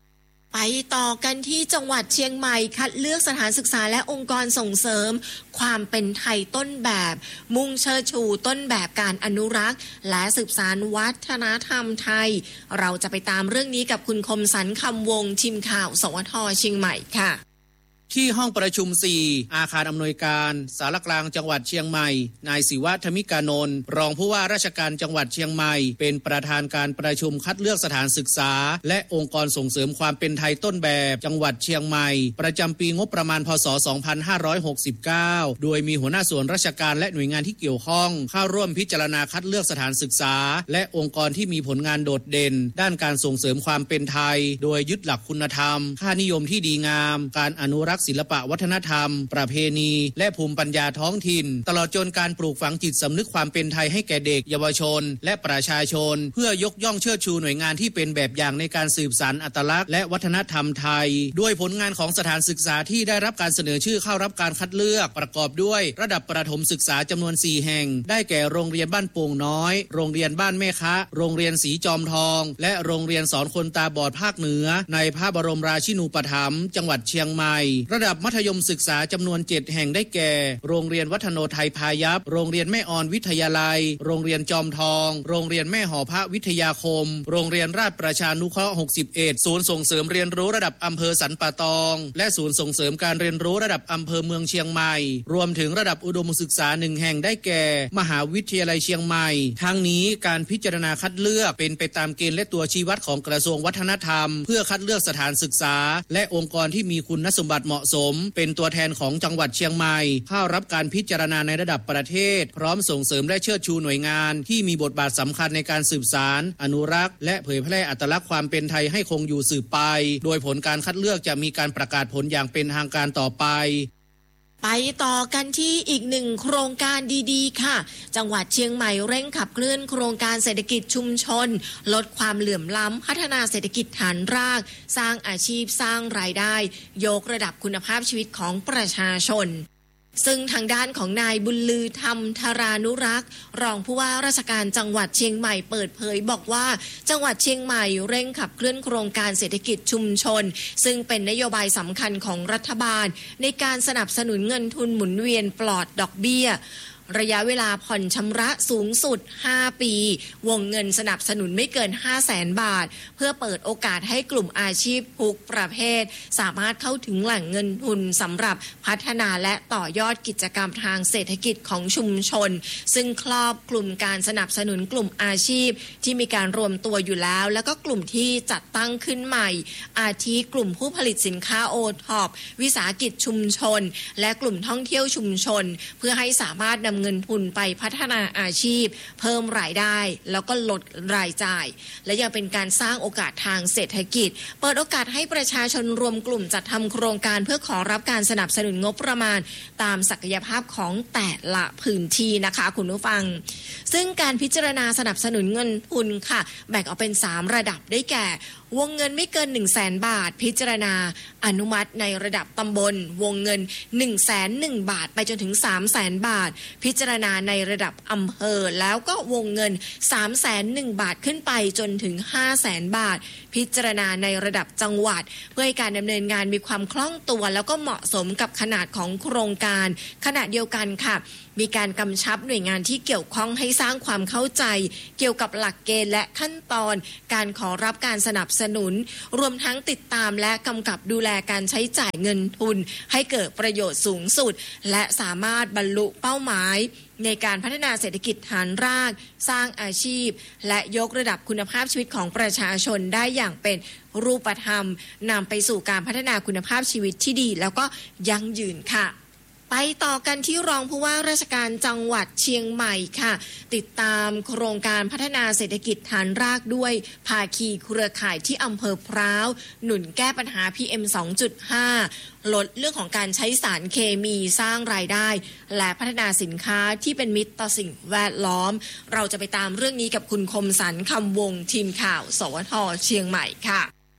ไปต่อกันที่จังหวัดเชียงใหม่คัดเลือกสถานศึกษาและองค์กรส่งเสริมความเป็นไทยต้นแบบมุ่งเชิดชูต้นแบบการอนุรักษ์และสืบสานวัฒนธรรมไทยเราจะไปตามเรื่องนี้กับคุณคมสันต์คำวงทีมข่าวสวทเชียงใหม่ค่ะที่ห้องประชุมสี่อาคารอำนวยการสารกลางจังหวัดเชียงใหม่นายศิวะธมิกานนท์รองผู้ว่าราชการจังหวัดเชียงใหม่เป็นประธานการประชุมคัดเลือกสถานศึกษาและองค์กรส่งเสริมความเป็นไทยต้นแบบจังหวัดเชียงใหม่ประจำปีงบประมาณพ.ศ. สองพันห้าร้อยหกสิบเก้าโดยมีหัวหน้าส่วนราชการและหน่วยงานที่เกี่ยวข้องเข้าร่วมพิจารณาคัดเลือกสถานศึกษาและองค์กรที่มีผลงานโดดเด่นด้านการส่งเสริมความเป็นไทยโดยยึดหลักคุณธรรมค่านิยมที่ดีงามการอนุรักษ์ศิลปะวัฒนธรรมประเพณีและภูมิปัญญาท้องถิ่นตลอดจนการปลูกฝังจิตสำนึกความเป็นไทยให้แก่เด็กเยาวชนและประชาชนเพื่อยกย่องเชิดชูหน่วยงานที่เป็นแบบอย่างในการสืบสานอัตลักษณ์และวัฒนธรรมไทยด้วยผลงานของสถานศึกษาที่ได้รับการเสนอชื่อเข้ารับการคัดเลือกประกอบด้วยระดับประถมศึกษาจำนวนสี่แห่งได้แก่โรงเรียนบ้านโป่งน้อยโรงเรียนบ้านแม่คะโรงเรียนศรีจอมทองและโรงเรียนสอนคนตาบอดภาคเหนือในพระบรมราชินูปถัมภ์จังหวัดเชียงใหม่ระดับมัธยมศึกษาจำนวนเจ็ดแห่งได้แก่โรงเรียนวัฒโนไทยพายัพโรงเรียนแม่ออนวิทยาลัยโรงเรียนจอมทองโรงเรียนแม่หอพระวิทยาคมโรงเรียนราชประชานุเคราะห์หกสิบเอ็ดศูนย์ส่งเสริมเรียนรู้ระดับอำเภอสันป่าตองและศูนย์ส่งเสริมการเรียนรู้ระดับอำเภอเมืองเชียงใหม่รวมถึงระดับอุดมศึกษาหนึ่งแห่งได้แก่มหาวิทยาลัยเชียงใหม่ทั้งนี้การพิจารณาคัดเลือกเป็นไปตามเกณฑ์และตัวชี้วัดของกระทรวงวัฒนธรรมเพื่อคัดเลือกสถานศึกษาและองค์กรที่มีคุณสมบัติเหมาะสมเป็นตัวแทนของจังหวัดเชียงใหม่เข้ารับการพิจารณาในระดับประเทศพร้อมส่งเสริมและเชิดชูหน่วยงานที่มีบทบาทสำคัญในการสืบสานอนุรักษ์และเผยแพร่อัตลักษณ์ความเป็นไทยให้คงอยู่สืบไปโดยผลการคัดเลือกจะมีการประกาศผลอย่างเป็นทางการต่อไปไปต่อกันที่อีกหนึ่งโครงการดีๆค่ะจังหวัดเชียงใหม่เร่งขับเคลื่อนโครงการเศรษฐกิจชุมชนลดความเหลื่อมล้ำพัฒนาเศรษฐกิจฐานรากสร้างอาชีพสร้างรายได้ยกระดับคุณภาพชีวิตของประชาชนซึ่งทางด้านของนายบุญลือธรรมธารานุรักษ์รองผู้ว่าราชการจังหวัดเชียงใหม่เปิดเผยบอกว่าจังหวัดเชียงใหม่เร่งขับเคลื่อนโครงการเศรษฐกิจชุมชนซึ่งเป็นนโยบายสำคัญของรัฐบาลในการสนับสนุนเงินทุนหมุนเวียนปลอดดอกเบี้ยระยะเวลาผ่อนชำระสูงสุดห้าปีวงเงินสนับสนุนไม่เกิน ห้าแสน บาทเพื่อเปิดโอกาสให้กลุ่มอาชีพทุกประเภทสามารถเข้าถึงแหล่งเงินทุนสำหรับพัฒนาและต่อยอดกิจกรรมทางเศรษฐกิจของชุมชนซึ่งครอบกลุ่มการสนับสนุนกลุ่มอาชีพที่มีการรวมตัวอยู่แล้วแล้วก็กลุ่มที่จัดตั้งขึ้นใหม่อาทิกลุ่มผู้ผลิตสินค้าโอท็อปวิสาหกิจชุมชนและกลุ่มท่องเที่ยวชุมชนเพื่อให้สามารถนำเงินทุนไปพัฒนาอาชีพเพิ่มรายได้แล้วก็ลดรายจ่ายและยังเป็นการสร้างโอกาสทางเศรษฐกิจเปิดโอกาสให้ประชาชนรวมกลุ่มจัดทำโครงการเพื่อขอรับการสนับสนุนงบประมาณตามศักยภาพของแต่ละพื้นที่นะคะคุณผู้ฟังซึ่งการพิจารณาสนับสนุนเงินทุนค่ะแบ่งออกเป็นสามระดับได้แก่วงเงินไม่เกิน หนึ่งแสน บาทพิจารณาอนุมัติในระดับตำบลวงเงิน หนึ่งแสนหนึ่ง บาทไปจนถึง สามแสน บาทพิจารณาในระดับอำเภอแล้วก็วงเงิน สามแสนหนึ่ง บาทขึ้นไปจนถึง ห้าแสน บาทพิจารณาในระดับจังหวัดเพื่อให้การดำเนินงานมีความคล่องตัวแล้วก็เหมาะสมกับขนาดของโครงการขณะเดียวกันค่ะมีการกำชับหน่วยงานที่เกี่ยวข้องให้สร้างความเข้าใจเกี่ยวกับหลักเกณฑ์และขั้นตอนการขอรับการสนับสนุนรวมทั้งติดตามและกำกับดูแลการใช้จ่ายเงินทุนให้เกิดประโยชน์สูงสุดและสามารถบรรลุเป้าหมายในการพัฒนาเศรษฐกิจฐานรากสร้างอาชีพและยกระดับคุณภาพชีวิตของประชาชนได้อย่างเป็นรูปธรรมนำไปสู่การพัฒนาคุณภาพชีวิตที่ดีแล้วก็ยั่งยืนค่ะไปต่อกันที่รองผู้ว่าราชการจังหวัดเชียงใหม่ค่ะติดตามโครงการพัฒนาเศรษฐกิจฐานรากด้วยภาคีเครือข่ายที่อำเภอพร้าวหนุนแก้ปัญหา พี เอ็ม สองจุดห้า ลดเรื่องของการใช้สารเคมีสร้างรายได้และพัฒนาสินค้าที่เป็นมิตรต่อสิ่งแวดล้อมเราจะไปตามเรื่องนี้กับคุณคมสันต์คำวงทีมข่าวสวทเชียงใหม่ค่ะ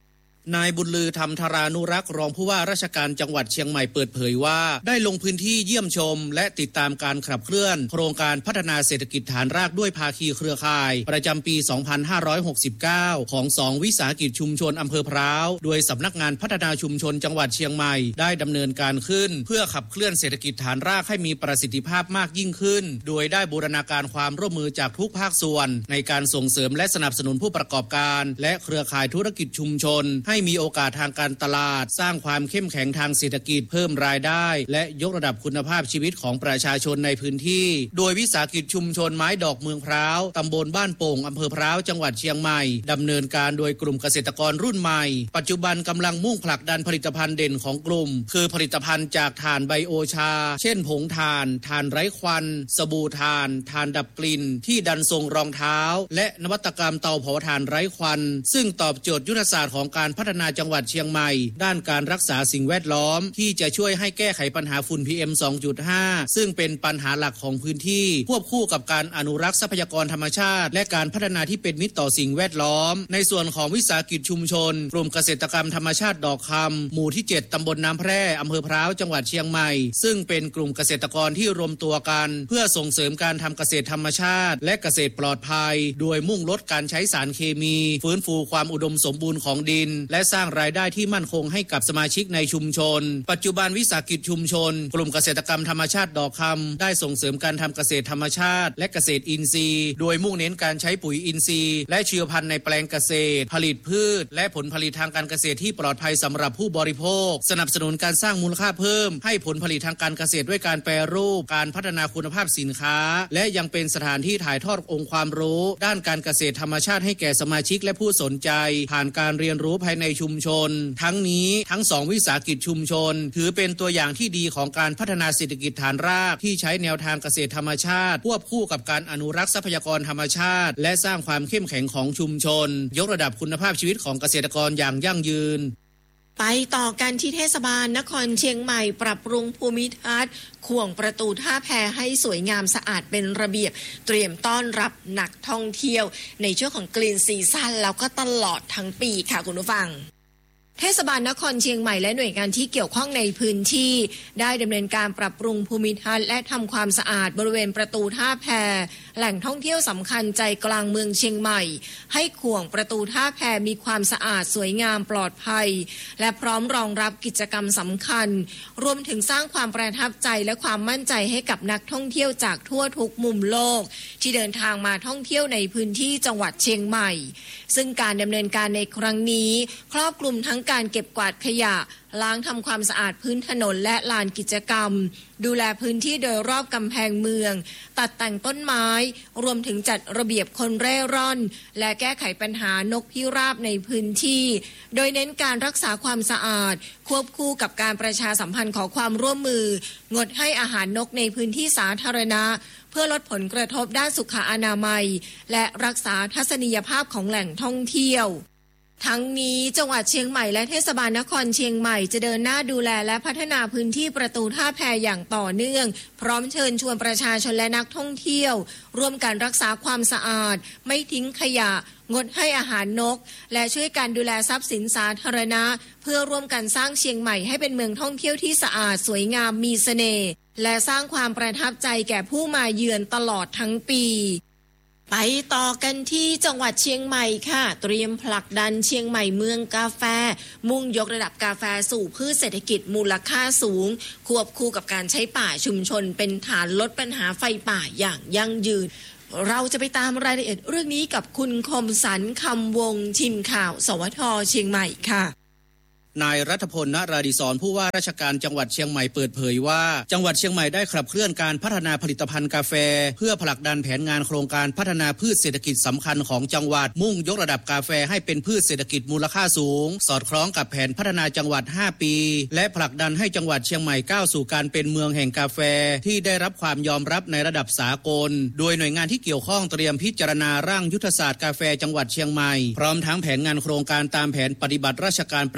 นายบุญลือธรรมธารานุรักษ์รองผู้ว่าราชการจังหวัดเชียงใหม่เปิดเผยว่าได้ลงพื้นที่เยี่ยมชมและติดตามการขับเคลื่อนโครงการพัฒนาเศรษฐกิจฐานรากด้วยภาคีเครือข่ายประจำปี สองพันห้าร้อยหกสิบเก้า ของสองวิสาหกิจชุมชนอำเภอพร้าวโดยสำนักงานพัฒนาชุมชนจังหวัดเชียงใหม่ได้ดำเนินการขึ้นเพื่อขับเคลื่อนเศรษฐกิจฐานรากให้มีประสิทธิภาพมากยิ่งขึ้นโดยได้บูรณาการความร่วมมือจากทุกภาคส่วนในการส่งเสริมและสนับสนุนผู้ประกอบการและเครือข่ายธุรกิจชุมชนให้มีโอกาสทางการตลาดสร้างความเข้มแข็งทางเศรษฐกิจเพิ่มรายได้และยกระดับคุณภาพชีวิตของประชาชนในพื้นที่โดยวิสาหกิจชุมชนไม้ดอกเมืองพร้าวตำบลบ้านโป่งอำเภอพร้าวจังหวัดเชียงใหม่ดำเนินการโดยกลุ่มเกษตรกรรุ่นใหม่ปัจจุบันกำลังมุ่งผลักดันผลิตภัณฑ์เด่นของกลุ่มคือผลิตภัณฑ์จากถ่านไบโอชาเช่นผงถ่านถ่านไร้ควันสบู่ถ่านถ่านดับกลิ่นที่ดันทรงรองเท้าและนวัตกรรมเตาเผาถ่านไร้ควันซึ่งตอบโจทย์ยุทธศาสตร์ของการพัฒนาจังหวัดเชียงใหม่ด้านการรักษาสิ่งแวดล้อมที่จะช่วยให้แก้ไขปัญหาฝุ่น พี เอ็ม สองจุดห้า ซึ่งเป็นปัญหาหลักของพื้นที่ควบคู่กับการอนุรักษ์ทรัพยากรธรรมชาติและการพัฒนาที่เป็นมิตรต่อสิ่งแวดล้อมในส่วนของวิสาหกิจชุมชนกลุ่มเกษตรกรรมธรรมชาติดอกคำหมู่ที่เจ็ดตำบลน้ำแพร่อำเภอพร้าวจังหวัดเชียงใหม่ซึ่งเป็นกลุ่มเกษตรกรที่รวมตัวกันเพื่อส่งเสริมการทำเกษตรธรรมชาติและเกษตรปลอดภัยโดยมุ่งลดการใช้สารเคมีฟื้นฟูความอุดมสมบูรณ์ของดินและสร้างรายได้ที่มั่นคงให้กับสมาชิกในชุมชนปัจจุบันวิสาหกิจชุมชนกลุ่มเกษตรกรรมธรรมชาติดอกคำได้ส่งเสริมการทำเกษตรธรรมชาติและเกษตรอินทรีย์โดยมุ่งเน้นการใช้ปุ๋ยอินทรีย์และชีวพันธุ์ในแปลงเกษตรผลิตพืชและผลผลิตทางการเกษตรที่ปลอดภัยสำหรับผู้บริโภคสนับสนุนการสร้างมูลค่าเพิ่มให้ผลผลิตทางการเกษตรด้วยการแปรรูปการพัฒนาคุณภาพสินค้าและยังเป็นสถานที่ถ่ายทอดองค์ความรู้ด้านการเกษตรธรรมชาติให้แก่สมาชิกและผู้สนใจผ่านการเรียนรู้ภายในชุมชนทั้งนี้ทั้งสองวิสาหกิจชุมชนถือเป็นตัวอย่างที่ดีของการพัฒนาเศรษฐกิจฐานรากที่ใช้แนวทางเกษตรธรรมชาติควบคู่กับการอนุรักษ์ทรัพยากรธรรมชาติและสร้างความเข้มแข็งของชุมชนยกระดับคุณภาพชีวิตของเกษตรกรอย่างยั่งยืนไปต่อกันที่เทศบาลนครเชียงใหม่ปรับปรุงภูมิทัศน์ข่วงประตูท่าแพให้สวยงามสะอาดเป็นระเบียบเตรียมต้อนรับนักท่องเที่ยวในช่วงของกรีนซีซั่นแล้วก็ตลอดทั้งปีค่ะคุณผู้ฟังเทศบาลนครเชียงใหม่และหน่วยงานที่เกี่ยวข้องในพื้นที่ได้ดำเนินการปรับปรุงภูมิทัศน์และทำความสะอาดบริเวณประตูท่าแพแหล่งท่องเที่ยวสำคัญใจกลางเมืองเชียงใหม่ให้ข่วงประตูท่าแพมีความสะอาดสวยงามปลอดภัยและพร้อมรองรับกิจกรรมสำคัญรวมถึงสร้างความประทับใจและความมั่นใจให้กับนักท่องเที่ยวจากทั่วทุกมุมโลกที่เดินทางมาท่องเที่ยวในพื้นที่จังหวัดเชียงใหม่ซึ่งการดำเนินการในครั้งนี้ครอบคลุมทั้งการเก็บกวาดขยะล้างทำความสะอาดพื้นถนนและลานกิจกรรมดูแลพื้นที่โดยรอบกำแพงเมืองตัดแต่งต้นไม้รวมถึงจัดระเบียบคนเร่ร่อนและแก้ไขปัญหานกพิราบในพื้นที่โดยเน้นการรักษาความสะอาดควบคู่กับการประชาสัมพันธ์ขอความร่วมมืองดให้อาหารนกในพื้นที่สาธารณะเพื่อลดผลกระทบด้านสุขอนามัยและรักษาทัศนียภาพของแหล่งท่องเที่ยวทั้งนี้จังหวัดเชียงใหม่และเทศบาลนครเชียงใหม่จะเดินหน้าดูแลและพัฒนาพื้นที่ประตูท่าแพอย่างต่อเนื่องพร้อมเชิญชวนประชาชนและนักท่องเที่ยวร่วมกันรักษาความสะอาดไม่ทิ้งขยะงดให้อาหารนกและช่วยกันดูแลทรัพย์สินสาธารณะเพื่อร่วมกันสร้างเชียงใหม่ให้เป็นเมืองท่องเที่ยวที่สะอาดสวยงามมีเสน่ห์และสร้างความประทับใจแก่ผู้มาเยือนตลอดทั้งปีไปต่อกันที่จังหวัดเชียงใหม่ค่ะเตรียมผลักดันเชียงใหม่เมืองกาแฟมุ่งยกระดับกาแฟสู่พืชเศรษฐกิจมูลค่าสูงควบคู่กับการใช้ป่าชุมชนเป็นฐานลดปัญหาไฟป่าอย่างยั่งยืนเราจะไปตามรายละเอียดเรื่องนี้กับคุณคมสันต์คำวงศ์ทีมข่าวสวทเชียงใหม่ค่ะนายรัฐพล ณ ราดิศรผู้ว่าราชการจังหวัดเชียงใหม่เปิดเผยว่าจังหวัดเชียงใหม่ได้ขับเคลื่อนการพัฒนาผลิตภัณฑ์กาแฟเพื่อผลักดันแผนงานโครงการพัฒนาพืชเศรษฐกิจสำคัญของจังหวัดมุ่งยกระดับกาแฟให้เป็นพืชเศรษฐกิจมูลค่าสูงสอดคล้องกับแผนพัฒนาจังหวัดห้าปีและผลักดันให้จังหวัดเชียงใหม่ก้าวสู่การเป็นเมืองแห่งกาแฟที่ได้รับความยอมรับในระดับสากลโดยหน่วยงานที่เกี่ยวข้องเตรียมพิจารณาร่างยุทธศาสตร์กาแฟจังหวัดเชียงใหม่พร้อมทั้งแผนงานโครงการตามแผนปฏิบัติราชการประจำปี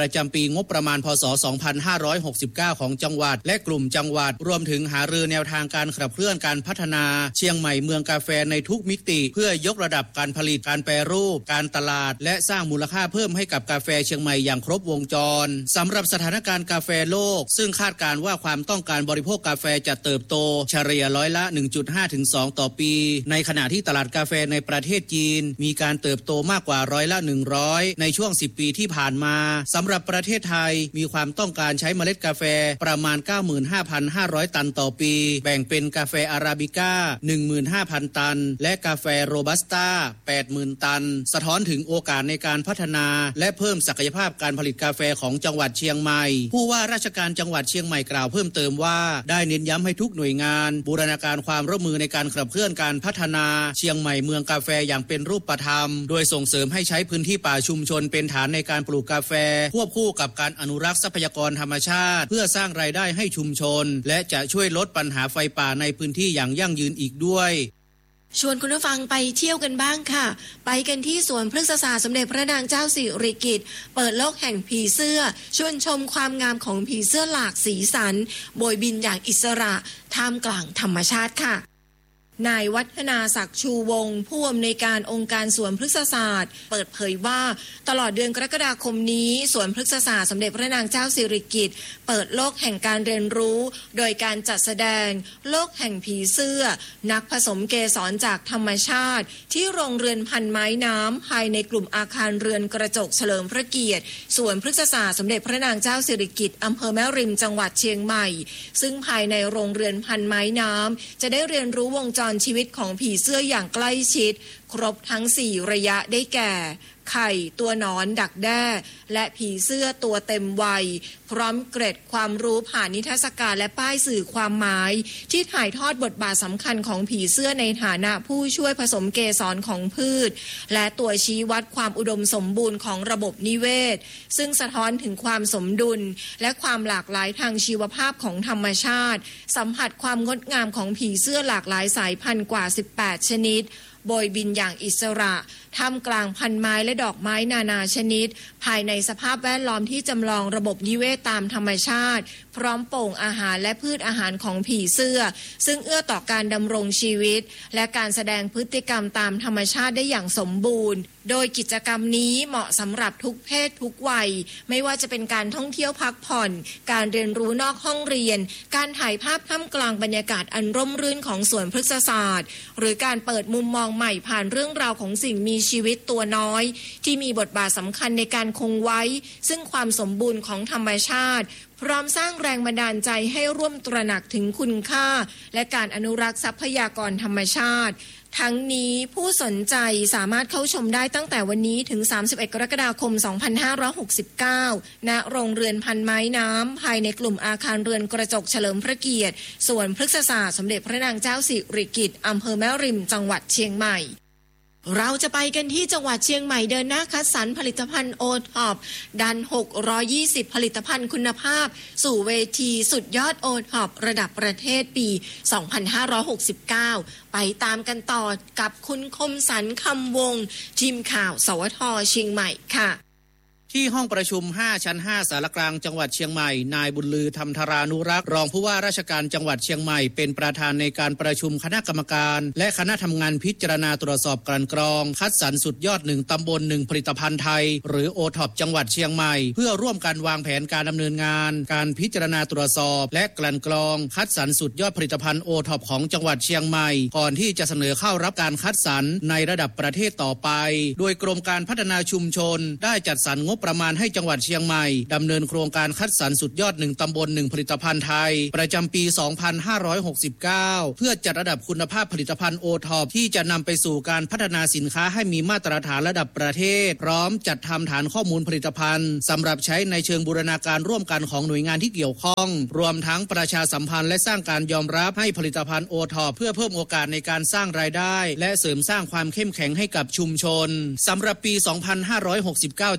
งบประมาณพ.ศ. สองพันห้าร้อยหกสิบเก้าของจังหวัดและกลุ่มจังหวัดรวมถึงหารือแนวทางการขับเคลื่อนการพัฒนาเชียงใหม่เมืองกาแฟในทุกมิติเพื่อยกระดับการผลิตการแปรรูปการตลาดและสร้างมูลค่าเพิ่มให้กับกาแฟเชียงใหม่อย่างครบวงจรสำหรับสถานการณ์กาแฟโลกซึ่งคาดการณ์ว่าความต้องการบริโภคกาแฟจะเติบโตเฉลี่ยร้อยละ หนึ่งจุดห้า ถึง สอง ต่อปีในขณะที่ตลาดกาแฟในประเทศจีนมีการเติบโตมากกว่าร้อยละหนึ่งร้อยในช่วงสิบปีที่ผ่านมาสำหรับประเทศไทยมีความต้องการใช้เมล็ดกาแฟประมาณ เก้าหมื่นห้าพันห้าร้อย ตันต่อปีแบ่งเป็นกาแฟอาราบิก้า หนึ่งหมื่นห้าพัน ตันและกาแฟโรบัสต้า แปดหมื่น ตันสะท้อนถึงโอกาสในการพัฒนาและเพิ่มศักยภาพการผลิตกาแฟของจังหวัดเชียงใหม่ผู้ว่าราชการจังหวัดเชียงใหม่กล่าวเพิ่มเติมว่าได้เน้นย้ำให้ทุกหน่วยงานบูรณาการความร่วมมือในการขับเคลื่อนการพัฒนาเชียงใหม่เมืองกาแฟอย่างเป็นรูปธรรมโดยส่งเสริมให้ใช้พื้นที่ป่าชุมชนเป็นฐานในการปลูกกาแฟควบคู่กับการอนุรักษ์ทรัพยากรธรรมชาติเพื่อสร้างรายได้ให้ชุมชนและจะช่วยลดปัญหาไฟป่าในพื้นที่อย่างยั่งยืนอีกด้วยชวนคุณผู้ฟังไปเที่ยวกันบ้างค่ะไปกันที่สวนพฤกษศาสตร์สมเด็จพระนางเจ้าสิริกิติ์เปิดโลกแห่งผีเสื้อชวนชมความงามของผีเสื้อหลากสีสันโบยบินอย่างอิสระท่ามกลางธรรมชาติค่ะนายวัฒนาศักดิ์ชูวงศ์ผู้อำนวยการองค์การสวนพฤกษศาสตร์เปิดเผยว่าตลอดเดือนกรกฎาคมนี้สวนพฤกษศาสตร์สมเด็จพระนางเจ้าสิริกิติ์เปิดโลกแห่งการเรียนรู้โดยการจัดแสดงโลกแห่งผีเสื้อนักผสมเกสรจากธรรมชาติที่โรงเรือนพันไม้น้ำภายในกลุ่มอาคารเรือนกระจกเฉลิมพระเกียรติสวนพฤกษศาสตร์สมเด็จพระนางเจ้าสิริกิติ์อำเภอแม่ริมจังหวัดเชียงใหม่ซึ่งภายในโรงเรือนพันไม้น้ำจะได้เรียนรู้วงจรชีวิตของผีเสื้ออย่างใกล้ชิดครบทั้งสี่ระยะได้แก่ไข่ตัวหนอนดักแด้และผีเสื้อตัวเต็มวัยพร้อมเกร็ดความรู้ผ่านนิทรรศการและป้ายสื่อความหมายที่ถ่ายทอดบทบาทสำคัญของผีเสื้อในฐานะผู้ช่วยผสมเกสรของพืชและตัวชี้วัดความอุดมสมบูรณ์ของระบบนิเวศซึ่งสะท้อนถึงความสมดุลและความหลากหลายทางชีวภาพของธรรมชาติสัมผัสความงดงามของผีเสื้อหลากหลายสายพันธุ์กว่าสิบแปดชนิดโบยบินอย่างอิสระท่ามกลางพันไม้และดอกไม้นานาชนิดภายในสภาพแวดล้อมที่จำลองระบบนิเวศตามธรรมชาติพร้อมโป่งอาหารและพืชอาหารของผีเสื้อซึ่งเอื้อต่อการดำรงชีวิตและการแสดงพฤติกรรมตามธรรมชาติได้อย่างสมบูรณ์โดยกิจกรรมนี้เหมาะสำหรับทุกเพศทุกวัยไม่ว่าจะเป็นการท่องเที่ยวพักผ่อนการเรียนรู้นอกห้องเรียนการถ่ายภาพท่ามกลางบรรยากาศอันร่มรื่นของสวนพฤกษศาสตร์หรือการเปิดมุมมองใหม่ผ่านเรื่องราวของสิ่งมีชีวิตตัวน้อยที่มีบทบาทสำคัญในการคงไว้ซึ่งความสมบูรณ์ของธรรมชาติพร้อมสร้างแรงบันดาลใจให้ร่วมตระหนักถึงคุณค่าและการอนุรักษ์ทรัพยากรธรรมชาติทั้งนี้ผู้สนใจสามารถเข้าชมได้ตั้งแต่วันนี้ถึงสามสิบเอ็ดกรกฎาคมสองพันห้าร้อยหกสิบเก้าณโรงเรือนพันไม้น้ำภายในกลุ่มอาคารเรือนกระจกเฉลิมพระเกียรติสวนพฤกษศาสตร์สมเด็จพระนางเจ้าสิริกิติ์อำเภอแม่ริมจังหวัดเชียงใหม่เราจะไปกันที่จังหวัดเชียงใหม่เดินหน้าคัดสรรผลิตภัณฑ์โอท็อปดันหกร้อยยี่สิบผลิตภัณฑ์คุณภาพสู่เวทีสุดยอดโอท็อประดับประเทศปีสองพันห้าร้อยหกสิบเก้าไปตามกันต่อกับคุณคมสันคำวงทีมข่าวสวทเชียงใหม่ค่ะที่ห้องประชุมห้าชั้นห้าสารกลางจังหวัดเชียงใหม่นายบุญลือธรรมธารานุรักษ์รองผู้ว่าราชการจังหวัดเชียงใหม่เป็นประธานในการประชุมคณะกรรมการและคณะทำงานพิจารณาตรวจสอบกลั่นกรองคัดสรรสุดยอดหนึ่งตำบลหนึ่งผลิตภัณฑ์ไทยหรือโอท็อปจังหวัดเชียงใหม่เพื่อร่วมกันวางแผนการดำเนินงานการพิจารณาตรวจสอบและกลั่นกรองคัดสรรสุดยอดผลิตภัณฑ์โอท็อปของจังหวัดเชียงใหม่ก่อนที่จะเสนอเข้ารับการคัดสรรในระดับประเทศต่อไปโดยกรมการพัฒนาชุมชนได้จัดสรรงบประมาณให้จังหวัดเชียงใหม่ดำเนินโครงการคัดสรรสุดยอดหนึ่งตำบลหนึ่งผลิตภัณฑ์ไทยประจำปีสองพันห้าร้อยหกสิบเก้าเพื่อจัดระดับคุณภาพผลิตภัณฑ์โอท็อปที่จะนำไปสู่การพัฒนาสินค้าให้มีมาตรฐานระดับประเทศพร้อมจัดทำฐานข้อมูลผลิตภัณฑ์สำหรับใช้ในเชิงบูรณาการร่วมกันของหน่วยงานที่เกี่ยวข้องรวมทั้งประชาสัมพันธ์และสร้างการยอมรับให้ผลิตภัณฑ์โอท็อปเพื่อเพิ่มโอกาสในการสร้างรายได้และเสริมสร้างความเข้มแข็งให้กับชุมชนสำหรับปีสองพันห้าร้อยหกสิบเก้าจังหวัดเชียง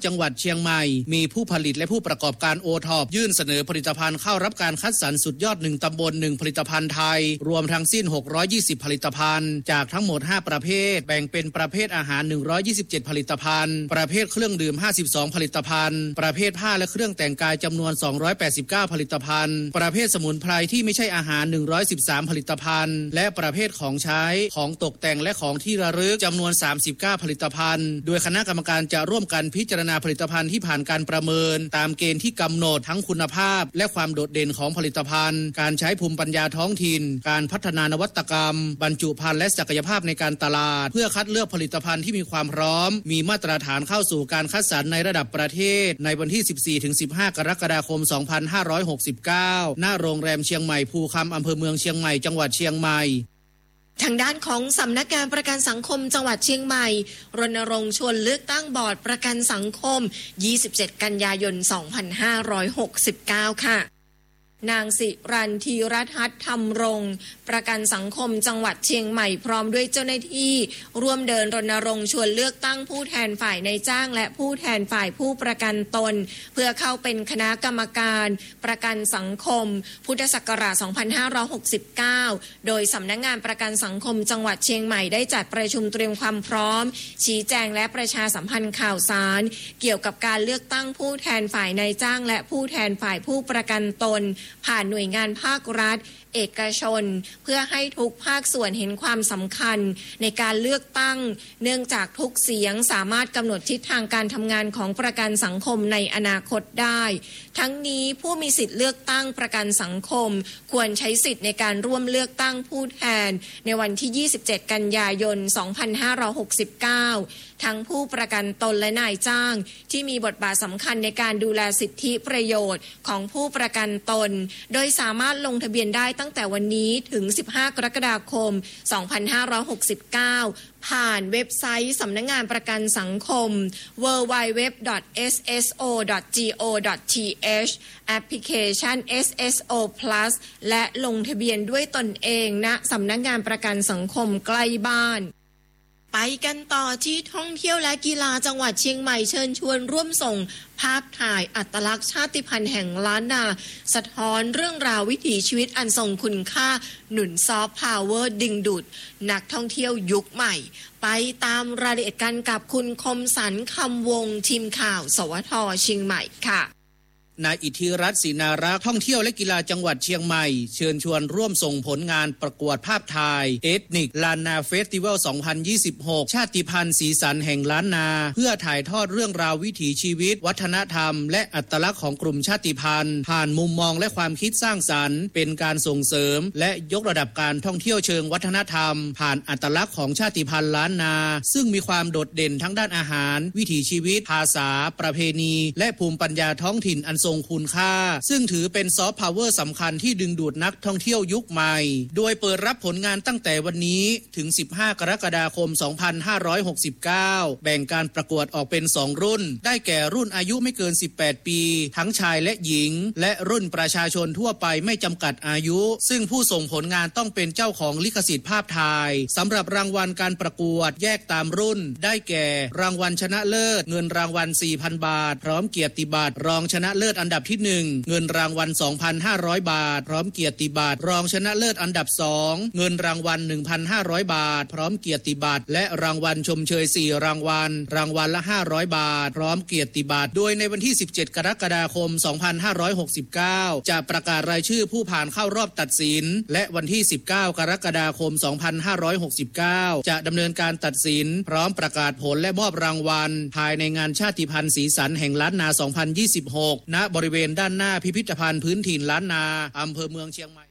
ชียงใหม่มีผู้ผลิตและผู้ประกอบการโอท็อปยื่นเสนอผลิตภัณฑ์เข้ารับการคัดสรรสุดยอดหนึ่งตำบลหนึ่งผลิตภัณฑ์ไทยรวมทั้งสิ้นหกร้อยยี่สิบผลิตภัณฑ์จากทั้งหมดห้าประเภทแบ่งเป็นประเภทอาหารหนึ่งร้อยยี่สิบเจ็ดผลิตภัณฑ์ประเภทเครื่องดื่มห้าสิบสองผลิตภัณฑ์ประเภทผ้าและเครื่องแต่งกายจำนวนสองร้อยแปดสิบเก้าผลิตภัณฑ์ประเภทสมุนไพรที่ไม่ใช่อาหารหนึ่งร้อยสิบสามผลิตภัณฑ์และประเภทของใช้ของตกแต่งและของที่ระลึกจำนวนสามสิบเก้าผลิตภัณฑ์โดยคณะกรรมการจะร่วมกันพิจารณาผลิตภัณฑ์ที่ผ่านการประเมินตามเกณฑ์ที่กำหนดทั้งคุณภาพและความโดดเด่นของผลิตภัณฑ์การใช้ภูมิปัญญาท้องถิ่นการพัฒนานวัตกรรมบรรจุภัณฑ์และศักยภาพในการตลาดเพื่อคัดเลือกผลิตภัณฑ์ที่มีความพร้อมมีมาตรฐานเข้าสู่การคัดสรรในระดับประเทศในวันที่ สิบสี่ถึงสิบห้า กรกฎาคม สองพันห้าร้อยหกสิบเก้า ณ โรงแรมเชียงใหม่ภูคำอำเภอเมืองเชียงใหม่จังหวัดเชียงใหม่ทางด้านของสำนักงานประกันสังคมจังหวัดเชียงใหม่รณรงค์ชวนเลือกตั้งบอร์ดประกันสังคมยี่สิบเจ็ดกันยายนสองพันห้าร้อยหกสิบเก้าค่ะนางสิรันธีรทัศน์ธรรมรงค์ประกันสังคมจังหวัดเชียงใหม่พร้อมด้วยเจ้าหน้าที่ร่วมเดินรณรงค์ชวนเลือกตั้งผู้แทนฝ่ายนายจ้างและผู้แทนฝ่ายผู้ประกันตนเพื่อเข้าเป็นคณะกรรมการประกันสังคมพุทธศักราชสองพันห้าร้อยหกสิบเก้าโดยสำนักงานประกันสังคมจังหวัดเชียงใหม่ได้จัดประชุมเตรียมความพร้อมชี้แจงและประชาสัมพันธ์ข่าวสารเกี่ยวกับการเลือกตั้งผู้แทนฝ่ายนายจ้างและผู้แทนฝ่ายผู้ประกันตนผ่านหน่วยงานภาครัฐเอกชนเพื่อให้ทุกภาคส่วนเห็นความสำคัญในการเลือกตั้งเนื่องจากทุกเสียงสามารถกำหนดทิศทางการทำงานของประกันสังคมในอนาคตได้ทั้งนี้ผู้มีสิทธิ์เลือกตั้งประกันสังคมควรใช้สิทธิ์ในการร่วมเลือกตั้งผู้แทนในวันที่ยี่สิบเจ็ดกันยายนสองพันห้าร้อยหกสิบเก้าทั้งผู้ประกันตนและนายจ้างที่มีบทบาทสำคัญในการดูแลสิทธิประโยชน์ของผู้ประกันตนโดยสามารถลงทะเบียนได้ตั้งแต่วันนี้ถึงสิบห้ากรกฎาคมสองพันห้าร้อยหกสิบเก้าผ่านเว็บไซต์สำนักงานประกันสังคม ดับเบิลยู ดับเบิลยู ดับเบิลยู ดอท เอส เอส โอ ดอท จี โอ ดอท ที เอช แอปพลิเคชัน เอส เอส โอ Plus และลงทะเบียนด้วยตนเองณสำนักงานประกันสังคมใกล้บ้านไปกันต่อที่ท่องเที่ยวและกีฬาจังหวัดเชียงใหม่เชิญชวนร่วมส่งภาพถ่ายอัตลักษณ์ชาติพันธุ์แห่งล้านนาสะท้อนเรื่องราววิถีชีวิตอันทรงคุณค่าหนุนซอฟต์พาวเวอร์ดึงดูดนักท่องเที่ยวยุคใหม่ไปตามรายละเอียดกันกับคุณคมสันต์คำวงทีมข่าวสวทเชียงใหม่ค่ะนายอิทธิรัตน์ศรีนารักษ์ท่องเที่ยวและกีฬาจังหวัดเชียงใหม่เชิญชวนร่วมส่งผลงานประกวดภาพถ่ายเอทนิกล้านนาเฟสติวัลสองพันยี่สิบหกชาติพันธุ์สีสันแห่งล้านนาเพื่อถ่ายทอดเรื่องราววิถีชีวิตวัฒนธรรมและอัตลักษณ์ของกลุ่มชาติพันธุ์ผ่านมุมมองและความคิดสร้างสรรค์เป็นการส่งเสริมและยกระดับการท่องเที่ยวเชิงวัฒนธรรมผ่านอัตลักษณ์ของชาติพันธุ์ล้านนาซึ่งมีความโดดเด่นทั้งด้านอาหารวิถีชีวิตภาษาประเพณีและภูมิปัญญาท้องถิ่นอันทรงคุณค่าซึ่งถือเป็นซอฟต์พาวเวอร์สำคัญที่ดึงดูดนักท่องเที่ยวยุคใหม่โดยเปิดรับผลงานตั้งแต่วันนี้ถึงสิบห้ากรกฎาคมสองพันห้าร้อยหกสิบเก้าแบ่งการประกวดออกเป็นสองรุ่นได้แก่รุ่นอายุไม่เกินสิบแปดปีทั้งชายและหญิงและรุ่นประชาชนทั่วไปไม่จำกัดอายุซึ่งผู้ส่งผลงานต้องเป็นเจ้าของลิขสิทธิ์ภาพถ่ายสำหรับรางวัลการประกวดแยกตามรุ่นได้แก่รางวัลชนะเลิศเงินรางวัล สี่พัน บาทพร้อมเกียรติบัตรรองชนะเลิศอันดับที่หนึ่งเงินรางวัล สองพันห้าร้อย บาทพร้อมเกียรติบัตรรองชนะเลิศอันดับสองเงินรางวัล หนึ่งพันห้าร้อย บาทพร้อมเกียรติบัตรและรางวัลชมเชยสี่รางวัลรางวัลละห้าร้อยบาทพร้อมเกียรติบัตรโดยในวันที่สิบเจ็ดกรกฎาคมสองพันห้าร้อยหกสิบเก้าจะประกาศรายชื่อผู้ผ่านเข้ารอบตัดสินและวันที่สิบเก้ากรกฎาคมสองพันห้าร้อยหกสิบเก้าจะดำเนินการตัดสินพร้อมประกาศผลและมอบรางวัลภายในงานชาติพันธุ์สีสันแห่งล้านนาสองพันยี่สิบหกณบริเวณด้านหน้าพิพิธภัณฑ์พื้นถิ่นล้านนาอำเภอเมืองเชียงใหม่